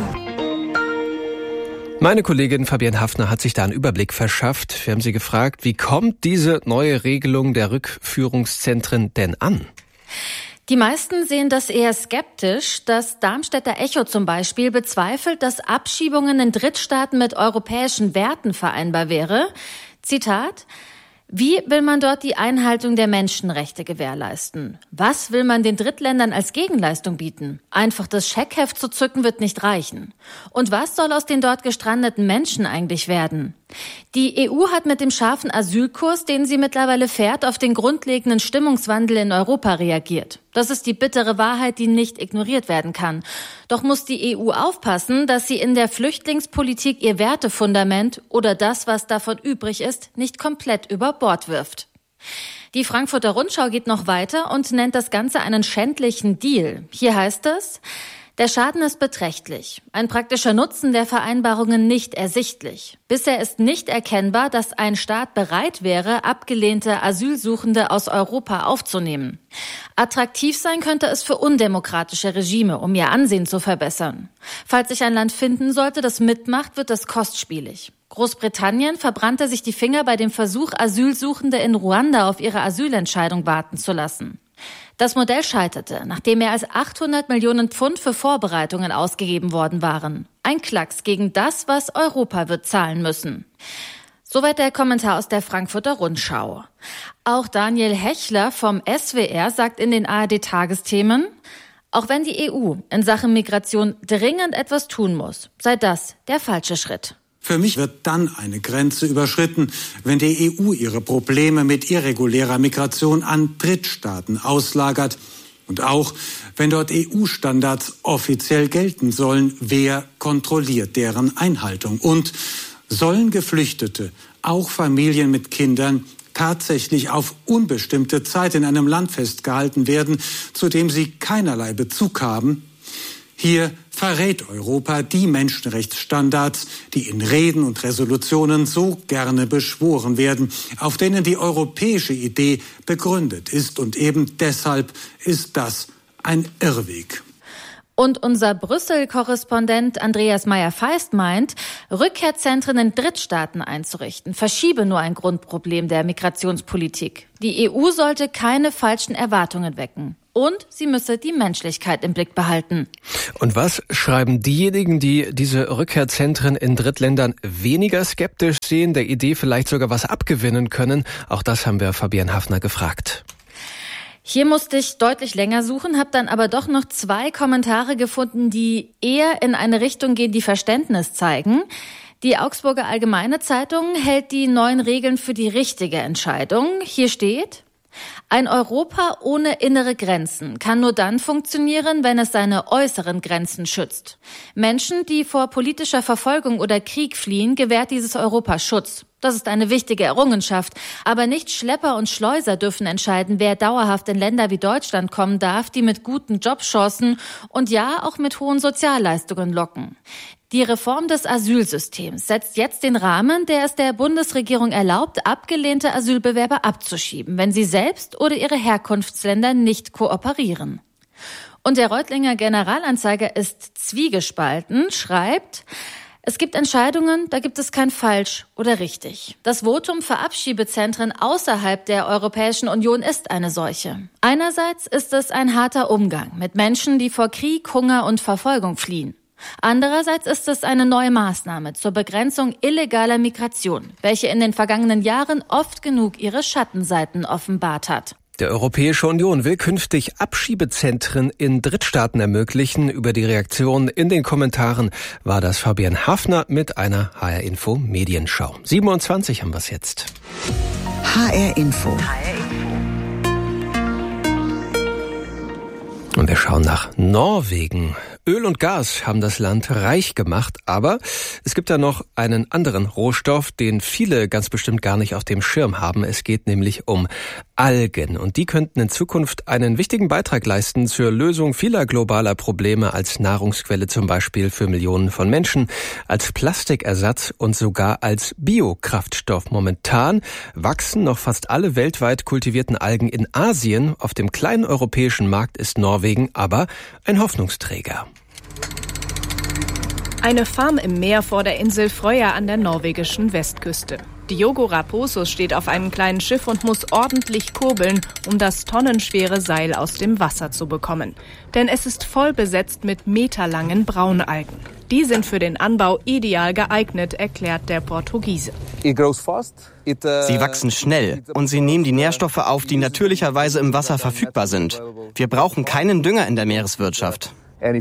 Meine Kollegin Fabienne Hafner hat sich da einen Überblick verschafft. Wir haben sie gefragt, wie kommt diese neue Regelung der Rückführungszentren denn an? Die meisten sehen das eher skeptisch. Das Darmstädter Echo zum Beispiel bezweifelt, dass Abschiebungen in Drittstaaten mit europäischen Werten vereinbar wäre. Zitat: Wie will man dort die Einhaltung der Menschenrechte gewährleisten? Was will man den Drittländern als Gegenleistung bieten? Einfach das Scheckheft zu zücken wird nicht reichen. Und was soll aus den dort gestrandeten Menschen eigentlich werden? Die EU hat mit dem scharfen Asylkurs, den sie mittlerweile fährt, auf den grundlegenden Stimmungswandel in Europa reagiert. Das ist die bittere Wahrheit, die nicht ignoriert werden kann. Doch muss die EU aufpassen, dass sie in der Flüchtlingspolitik ihr Wertefundament oder das, was davon übrig ist, nicht komplett über Bord wirft. Die Frankfurter Rundschau geht noch weiter und nennt das Ganze einen schändlichen Deal. Hier heißt es: Der Schaden ist beträchtlich, ein praktischer Nutzen der Vereinbarungen nicht ersichtlich. Bisher ist nicht erkennbar, dass ein Staat bereit wäre, abgelehnte Asylsuchende aus Europa aufzunehmen. Attraktiv sein könnte es für undemokratische Regime, um ihr Ansehen zu verbessern. Falls sich ein Land finden sollte, das mitmacht, wird das kostspielig. Großbritannien verbrannte sich die Finger bei dem Versuch, Asylsuchende in Ruanda auf ihre Asylentscheidung warten zu lassen. Das Modell scheiterte, nachdem mehr als 800 Millionen Pfund für Vorbereitungen ausgegeben worden waren. Ein Klacks gegen das, was Europa wird zahlen müssen. Soweit der Kommentar aus der Frankfurter Rundschau. Auch Daniel Hechler vom SWR sagt in den ARD-Tagesthemen: Auch wenn die EU in Sachen Migration dringend etwas tun muss, sei das der falsche Schritt. Für mich wird dann eine Grenze überschritten, wenn die EU ihre Probleme mit irregulärer Migration an Drittstaaten auslagert. Und auch, wenn dort EU-Standards offiziell gelten sollen, wer kontrolliert deren Einhaltung? Und sollen Geflüchtete, auch Familien mit Kindern, tatsächlich auf unbestimmte Zeit in einem Land festgehalten werden, zu dem sie keinerlei Bezug haben? Hier verrät Europa die Menschenrechtsstandards, die in Reden und Resolutionen so gerne beschworen werden, auf denen die europäische Idee begründet ist. Und eben deshalb ist das ein Irrweg. Und unser Brüssel-Korrespondent Andreas Meyer-Feist meint, Rückkehrzentren in Drittstaaten einzurichten, verschiebe nur ein Grundproblem der Migrationspolitik. Die EU sollte keine falschen Erwartungen wecken. Und sie müsse die Menschlichkeit im Blick behalten. Und was schreiben diejenigen, die diese Rückkehrzentren in Drittländern weniger skeptisch sehen, der Idee vielleicht sogar was abgewinnen können? Auch das haben wir Fabian Hafner gefragt. Hier musste ich deutlich länger suchen, habe dann aber doch noch 2 Kommentare gefunden, die eher in eine Richtung gehen, die Verständnis zeigen. Die Augsburger Allgemeine Zeitung hält die neuen Regeln für die richtige Entscheidung. Hier steht: Ein Europa ohne innere Grenzen kann nur dann funktionieren, wenn es seine äußeren Grenzen schützt. Menschen, die vor politischer Verfolgung oder Krieg fliehen, gewährt dieses Europa Schutz. Das ist eine wichtige Errungenschaft. Aber nicht Schlepper und Schleuser dürfen entscheiden, wer dauerhaft in Länder wie Deutschland kommen darf, die mit guten Jobchancen und ja auch mit hohen Sozialleistungen locken. Die Reform des Asylsystems setzt jetzt den Rahmen, der es der Bundesregierung erlaubt, abgelehnte Asylbewerber abzuschieben, wenn sie selbst oder ihre Herkunftsländer nicht kooperieren. Und der Reutlinger Generalanzeiger ist zwiegespalten, schreibt: Es gibt Entscheidungen, da gibt es kein falsch oder richtig. Das Votum für Abschiebezentren außerhalb der Europäischen Union ist eine solche. Einerseits ist es ein harter Umgang mit Menschen, die vor Krieg, Hunger und Verfolgung fliehen. Andererseits ist es eine neue Maßnahme zur Begrenzung illegaler Migration, welche in den vergangenen Jahren oft genug ihre Schattenseiten offenbart hat. Die Europäische Union will künftig Abschiebezentren in Drittstaaten ermöglichen. Über die Reaktion in den Kommentaren war das Fabian Hafner mit einer HR Info Medienschau. 27 haben wir es jetzt. HR Info. Und wir schauen nach Norwegen. Öl und Gas haben das Land reich gemacht, aber es gibt da noch einen anderen Rohstoff, den viele ganz bestimmt gar nicht auf dem Schirm haben. Es geht nämlich um Algen und die könnten in Zukunft einen wichtigen Beitrag leisten zur Lösung vieler globaler Probleme als Nahrungsquelle zum Beispiel für Millionen von Menschen, als Plastikersatz und sogar als Biokraftstoff. Momentan wachsen noch fast alle weltweit kultivierten Algen in Asien. Auf dem kleinen europäischen Markt ist Norwegen aber ein Hoffnungsträger. Eine Farm im Meer vor der Insel Frøya an der norwegischen Westküste. Diogo Raposo steht auf einem kleinen Schiff und muss ordentlich kurbeln, um das tonnenschwere Seil aus dem Wasser zu bekommen. Denn es ist voll besetzt mit meterlangen Braunalgen. Die sind für den Anbau ideal geeignet, erklärt der Portugiese. Sie wachsen schnell und sie nehmen die Nährstoffe auf, die natürlicherweise im Wasser verfügbar sind. Wir brauchen keinen Dünger in der Meereswirtschaft.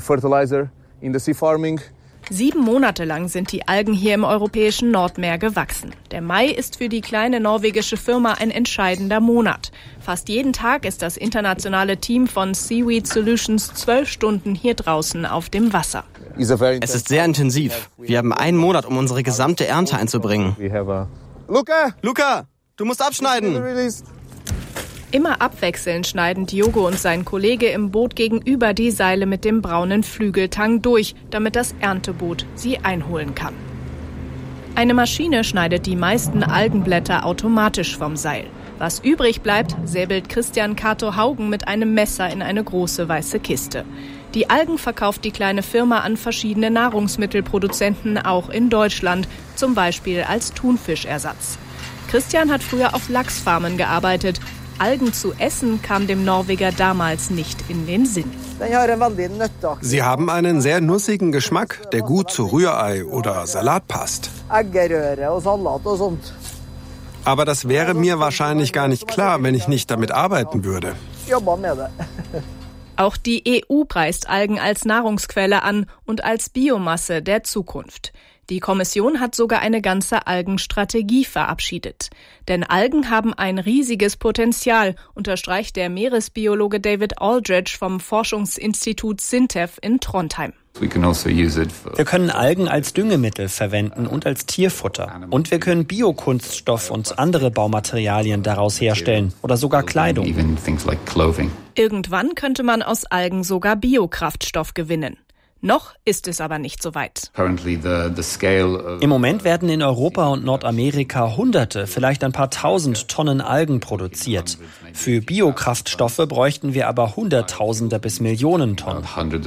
7 Monate lang sind die Algen hier im europäischen Nordmeer gewachsen. Der Mai ist für die kleine norwegische Firma ein entscheidender Monat. Fast jeden Tag ist das internationale Team von Seaweed Solutions 12 Stunden hier draußen auf dem Wasser. Es ist sehr intensiv. Wir haben einen Monat, um unsere gesamte Ernte einzubringen. Luca, du musst abschneiden! Immer abwechselnd schneiden Diogo und sein Kollege im Boot gegenüber die Seile mit dem braunen Flügeltang durch, damit das Ernteboot sie einholen kann. Eine Maschine schneidet die meisten Algenblätter automatisch vom Seil. Was übrig bleibt, säbelt Christian Kato Haugen mit einem Messer in eine große weiße Kiste. Die Algen verkauft die kleine Firma an verschiedene Nahrungsmittelproduzenten, auch in Deutschland, zum Beispiel als Thunfischersatz. Christian hat früher auf Lachsfarmen gearbeitet. Algen zu essen kam dem Norweger damals nicht in den Sinn. Sie haben einen sehr nussigen Geschmack, der gut zu Rührei oder Salat passt. Aber das wäre mir wahrscheinlich gar nicht klar, wenn ich nicht damit arbeiten würde. Auch die EU preist Algen als Nahrungsquelle an und als Biomasse der Zukunft. Die Kommission hat sogar eine ganze Algenstrategie verabschiedet. Denn Algen haben ein riesiges Potenzial, unterstreicht der Meeresbiologe David Aldridge vom Forschungsinstitut SINTEF in Trondheim. Wir können Algen als Düngemittel verwenden und als Tierfutter. Und wir können Biokunststoff und andere Baumaterialien daraus herstellen oder sogar Kleidung. Irgendwann könnte man aus Algen sogar Biokraftstoff gewinnen. Noch ist es aber nicht so weit. Im Moment werden in Europa und Nordamerika Hunderte, vielleicht ein paar tausend Tonnen Algen produziert. Für Biokraftstoffe bräuchten wir aber Hunderttausende bis Millionen Tonnen.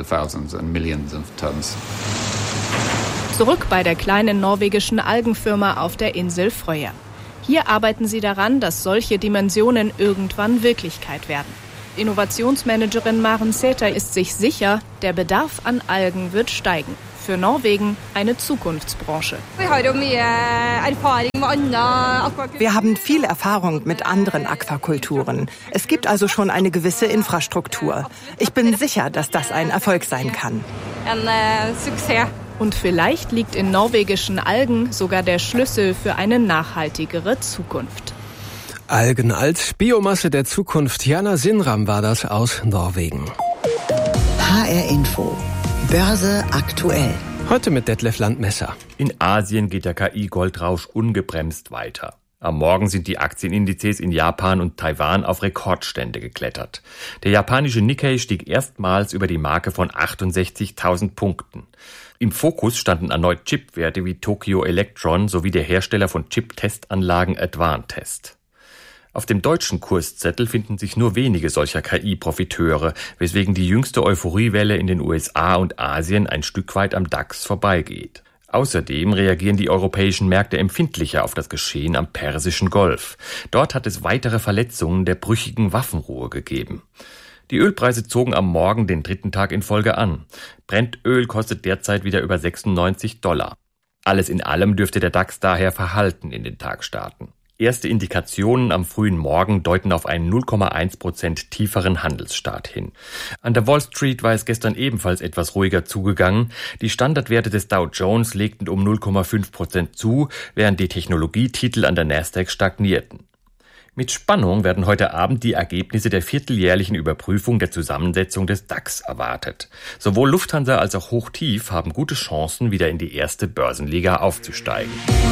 Zurück bei der kleinen norwegischen Algenfirma auf der Insel Frøya. Hier arbeiten sie daran, dass solche Dimensionen irgendwann Wirklichkeit werden. Innovationsmanagerin Maren Sæther ist sich sicher, der Bedarf an Algen wird steigen. Für Norwegen eine Zukunftsbranche. Wir haben viel Erfahrung mit anderen Aquakulturen. Es gibt also schon eine gewisse Infrastruktur. Ich bin sicher, dass das ein Erfolg sein kann. Und vielleicht liegt in norwegischen Algen sogar der Schlüssel für eine nachhaltigere Zukunft. Algen als Biomasse der Zukunft. Jana Sinram war das aus Norwegen. HR Info. Börse aktuell. Heute mit Detlef Landmesser. In Asien geht der KI-Goldrausch ungebremst weiter. Am Morgen sind die Aktienindizes in Japan und Taiwan auf Rekordstände geklettert. Der japanische Nikkei stieg erstmals über die Marke von 68.000 Punkten. Im Fokus standen erneut Chipwerte wie Tokyo Electron sowie der Hersteller von Chip-Testanlagen Advantest. Auf dem deutschen Kurszettel finden sich nur wenige solcher KI-Profiteure, weswegen die jüngste Euphoriewelle in den USA und Asien ein Stück weit am DAX vorbeigeht. Außerdem reagieren die europäischen Märkte empfindlicher auf das Geschehen am Persischen Golf. Dort hat es weitere Verletzungen der brüchigen Waffenruhe gegeben. Die Ölpreise zogen am Morgen den dritten Tag in Folge an. Brennöl kostet derzeit wieder über $96. Alles in allem dürfte der DAX daher verhalten in den Tag starten. Erste Indikationen am frühen Morgen deuten auf einen 0,1% tieferen Handelsstart hin. An der Wall Street war es gestern ebenfalls etwas ruhiger zugegangen. Die Standardwerte des Dow Jones legten um 0,5% zu, während die Technologietitel an der Nasdaq stagnierten. Mit Spannung werden heute Abend die Ergebnisse der vierteljährlichen Überprüfung der Zusammensetzung des DAX erwartet. Sowohl Lufthansa als auch Hochtief haben gute Chancen, wieder in die erste Börsenliga aufzusteigen.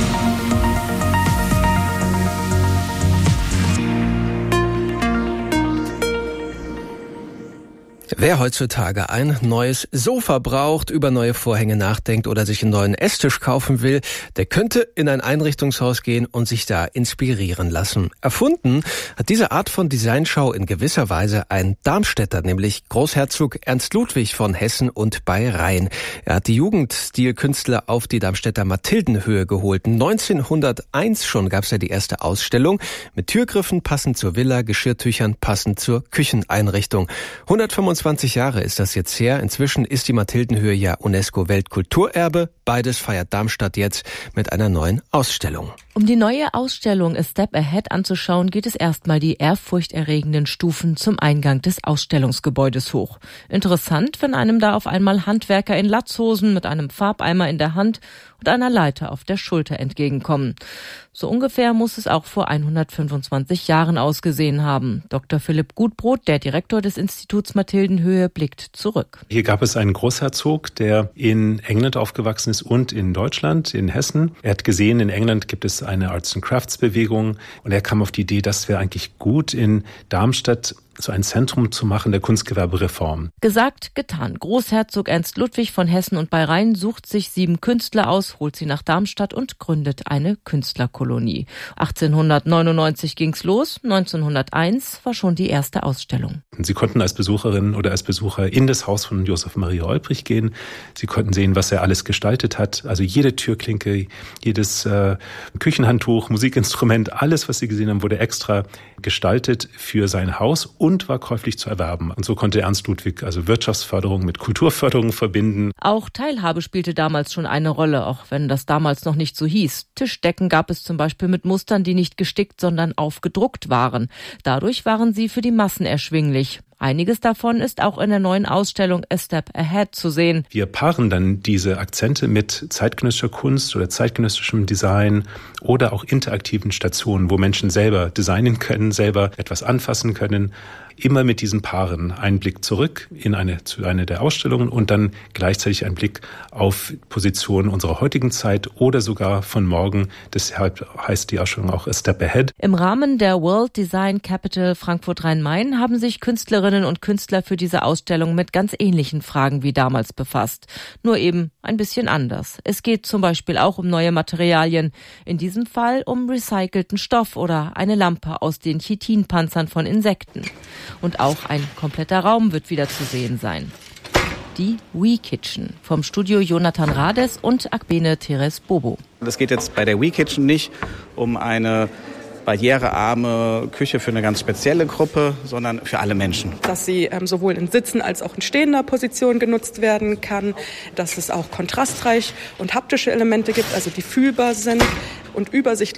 Wer heutzutage ein neues Sofa braucht, über neue Vorhänge nachdenkt oder sich einen neuen Esstisch kaufen will, der könnte in ein Einrichtungshaus gehen und sich da inspirieren lassen. Erfunden hat diese Art von Designschau in gewisser Weise ein Darmstädter, nämlich Großherzog Ernst Ludwig von Hessen und bei Rhein. Er hat die Jugendstilkünstler auf die Darmstädter Mathildenhöhe geholt. 1901 schon gab es ja die erste Ausstellung mit Türgriffen passend zur Villa, Geschirrtüchern passend zur Kücheneinrichtung. 125 Jahre ist das jetzt her. Inzwischen ist die Mathildenhöhe ja UNESCO-Weltkulturerbe. Beides feiert Darmstadt jetzt mit einer neuen Ausstellung. Um die neue Ausstellung A Step Ahead anzuschauen, geht es erstmal die ehrfurchterregenden Stufen zum Eingang des Ausstellungsgebäudes hoch. Interessant, wenn einem da auf einmal Handwerker in Latzhosen mit einem Farbeimer in der Hand und einer Leiter auf der Schulter entgegenkommen. So ungefähr muss es auch vor 125 Jahren ausgesehen haben. Dr. Philipp Gutbrot, der Direktor des Instituts Mathildenhöhe, blickt zurück. Hier gab es einen Großherzog, der in England aufgewachsen ist und in Deutschland, in Hessen. Er hat gesehen, in England gibt es eine Arts and Crafts Bewegung und er kam auf die Idee, das wäre eigentlich gut in Darmstadt so ein Zentrum zu machen der Kunstgewerbereform. Gesagt, getan. Großherzog Ernst Ludwig von Hessen und bei Rhein sucht sich 7 Künstler aus, holt sie nach Darmstadt und gründet eine Künstlerkolonie. 1899 ging's los, 1901 war schon die erste Ausstellung. Sie konnten als Besucherin oder als Besucher in das Haus von Josef Maria Olbrich gehen. Sie konnten sehen, was er alles gestaltet hat. Also jede Türklinke, jedes Küchenhandtuch, Musikinstrument, alles, was Sie gesehen haben, wurde extra gestaltet für sein Haus und war käuflich zu erwerben. Und so konnte Ernst Ludwig also Wirtschaftsförderung mit Kulturförderung verbinden. Auch Teilhabe spielte damals schon eine Rolle, auch wenn das damals noch nicht so hieß. Tischdecken gab es zum Beispiel mit Mustern, die nicht gestickt, sondern aufgedruckt waren. Dadurch waren sie für die Massen erschwinglich. Einiges davon ist auch in der neuen Ausstellung A Step Ahead zu sehen. Wir paaren dann diese Akzente mit zeitgenössischer Kunst oder zeitgenössischem Design oder auch interaktiven Stationen, wo Menschen selber designen können, selber etwas anfassen können. Immer mit diesen Paaren einen Blick zurück zu einer der Ausstellungen und dann gleichzeitig einen Blick auf Positionen unserer heutigen Zeit oder sogar von morgen. Deshalb heißt die Ausstellung auch A Step Ahead. Im Rahmen der World Design Capital Frankfurt-Rhein-Main haben sich Künstlerinnen und Künstler für diese Ausstellung mit ganz ähnlichen Fragen wie damals befasst. Nur eben ein bisschen anders. Es geht zum Beispiel auch um neue Materialien. In diesem Fall um recycelten Stoff oder eine Lampe aus den Chitinpanzern von Insekten. Und auch ein kompletter Raum wird wieder zu sehen sein. Die WeKitchen vom Studio Jonathan Rades und Akbene Teres Bobo. Es geht jetzt bei der WeKitchen nicht um eine barrierearme Küche für eine ganz spezielle Gruppe, sondern für alle Menschen. Dass sie sowohl in Sitzen als auch in stehender Position genutzt werden kann, dass es auch kontrastreich und haptische Elemente gibt, also die fühlbar sind und übersichtlich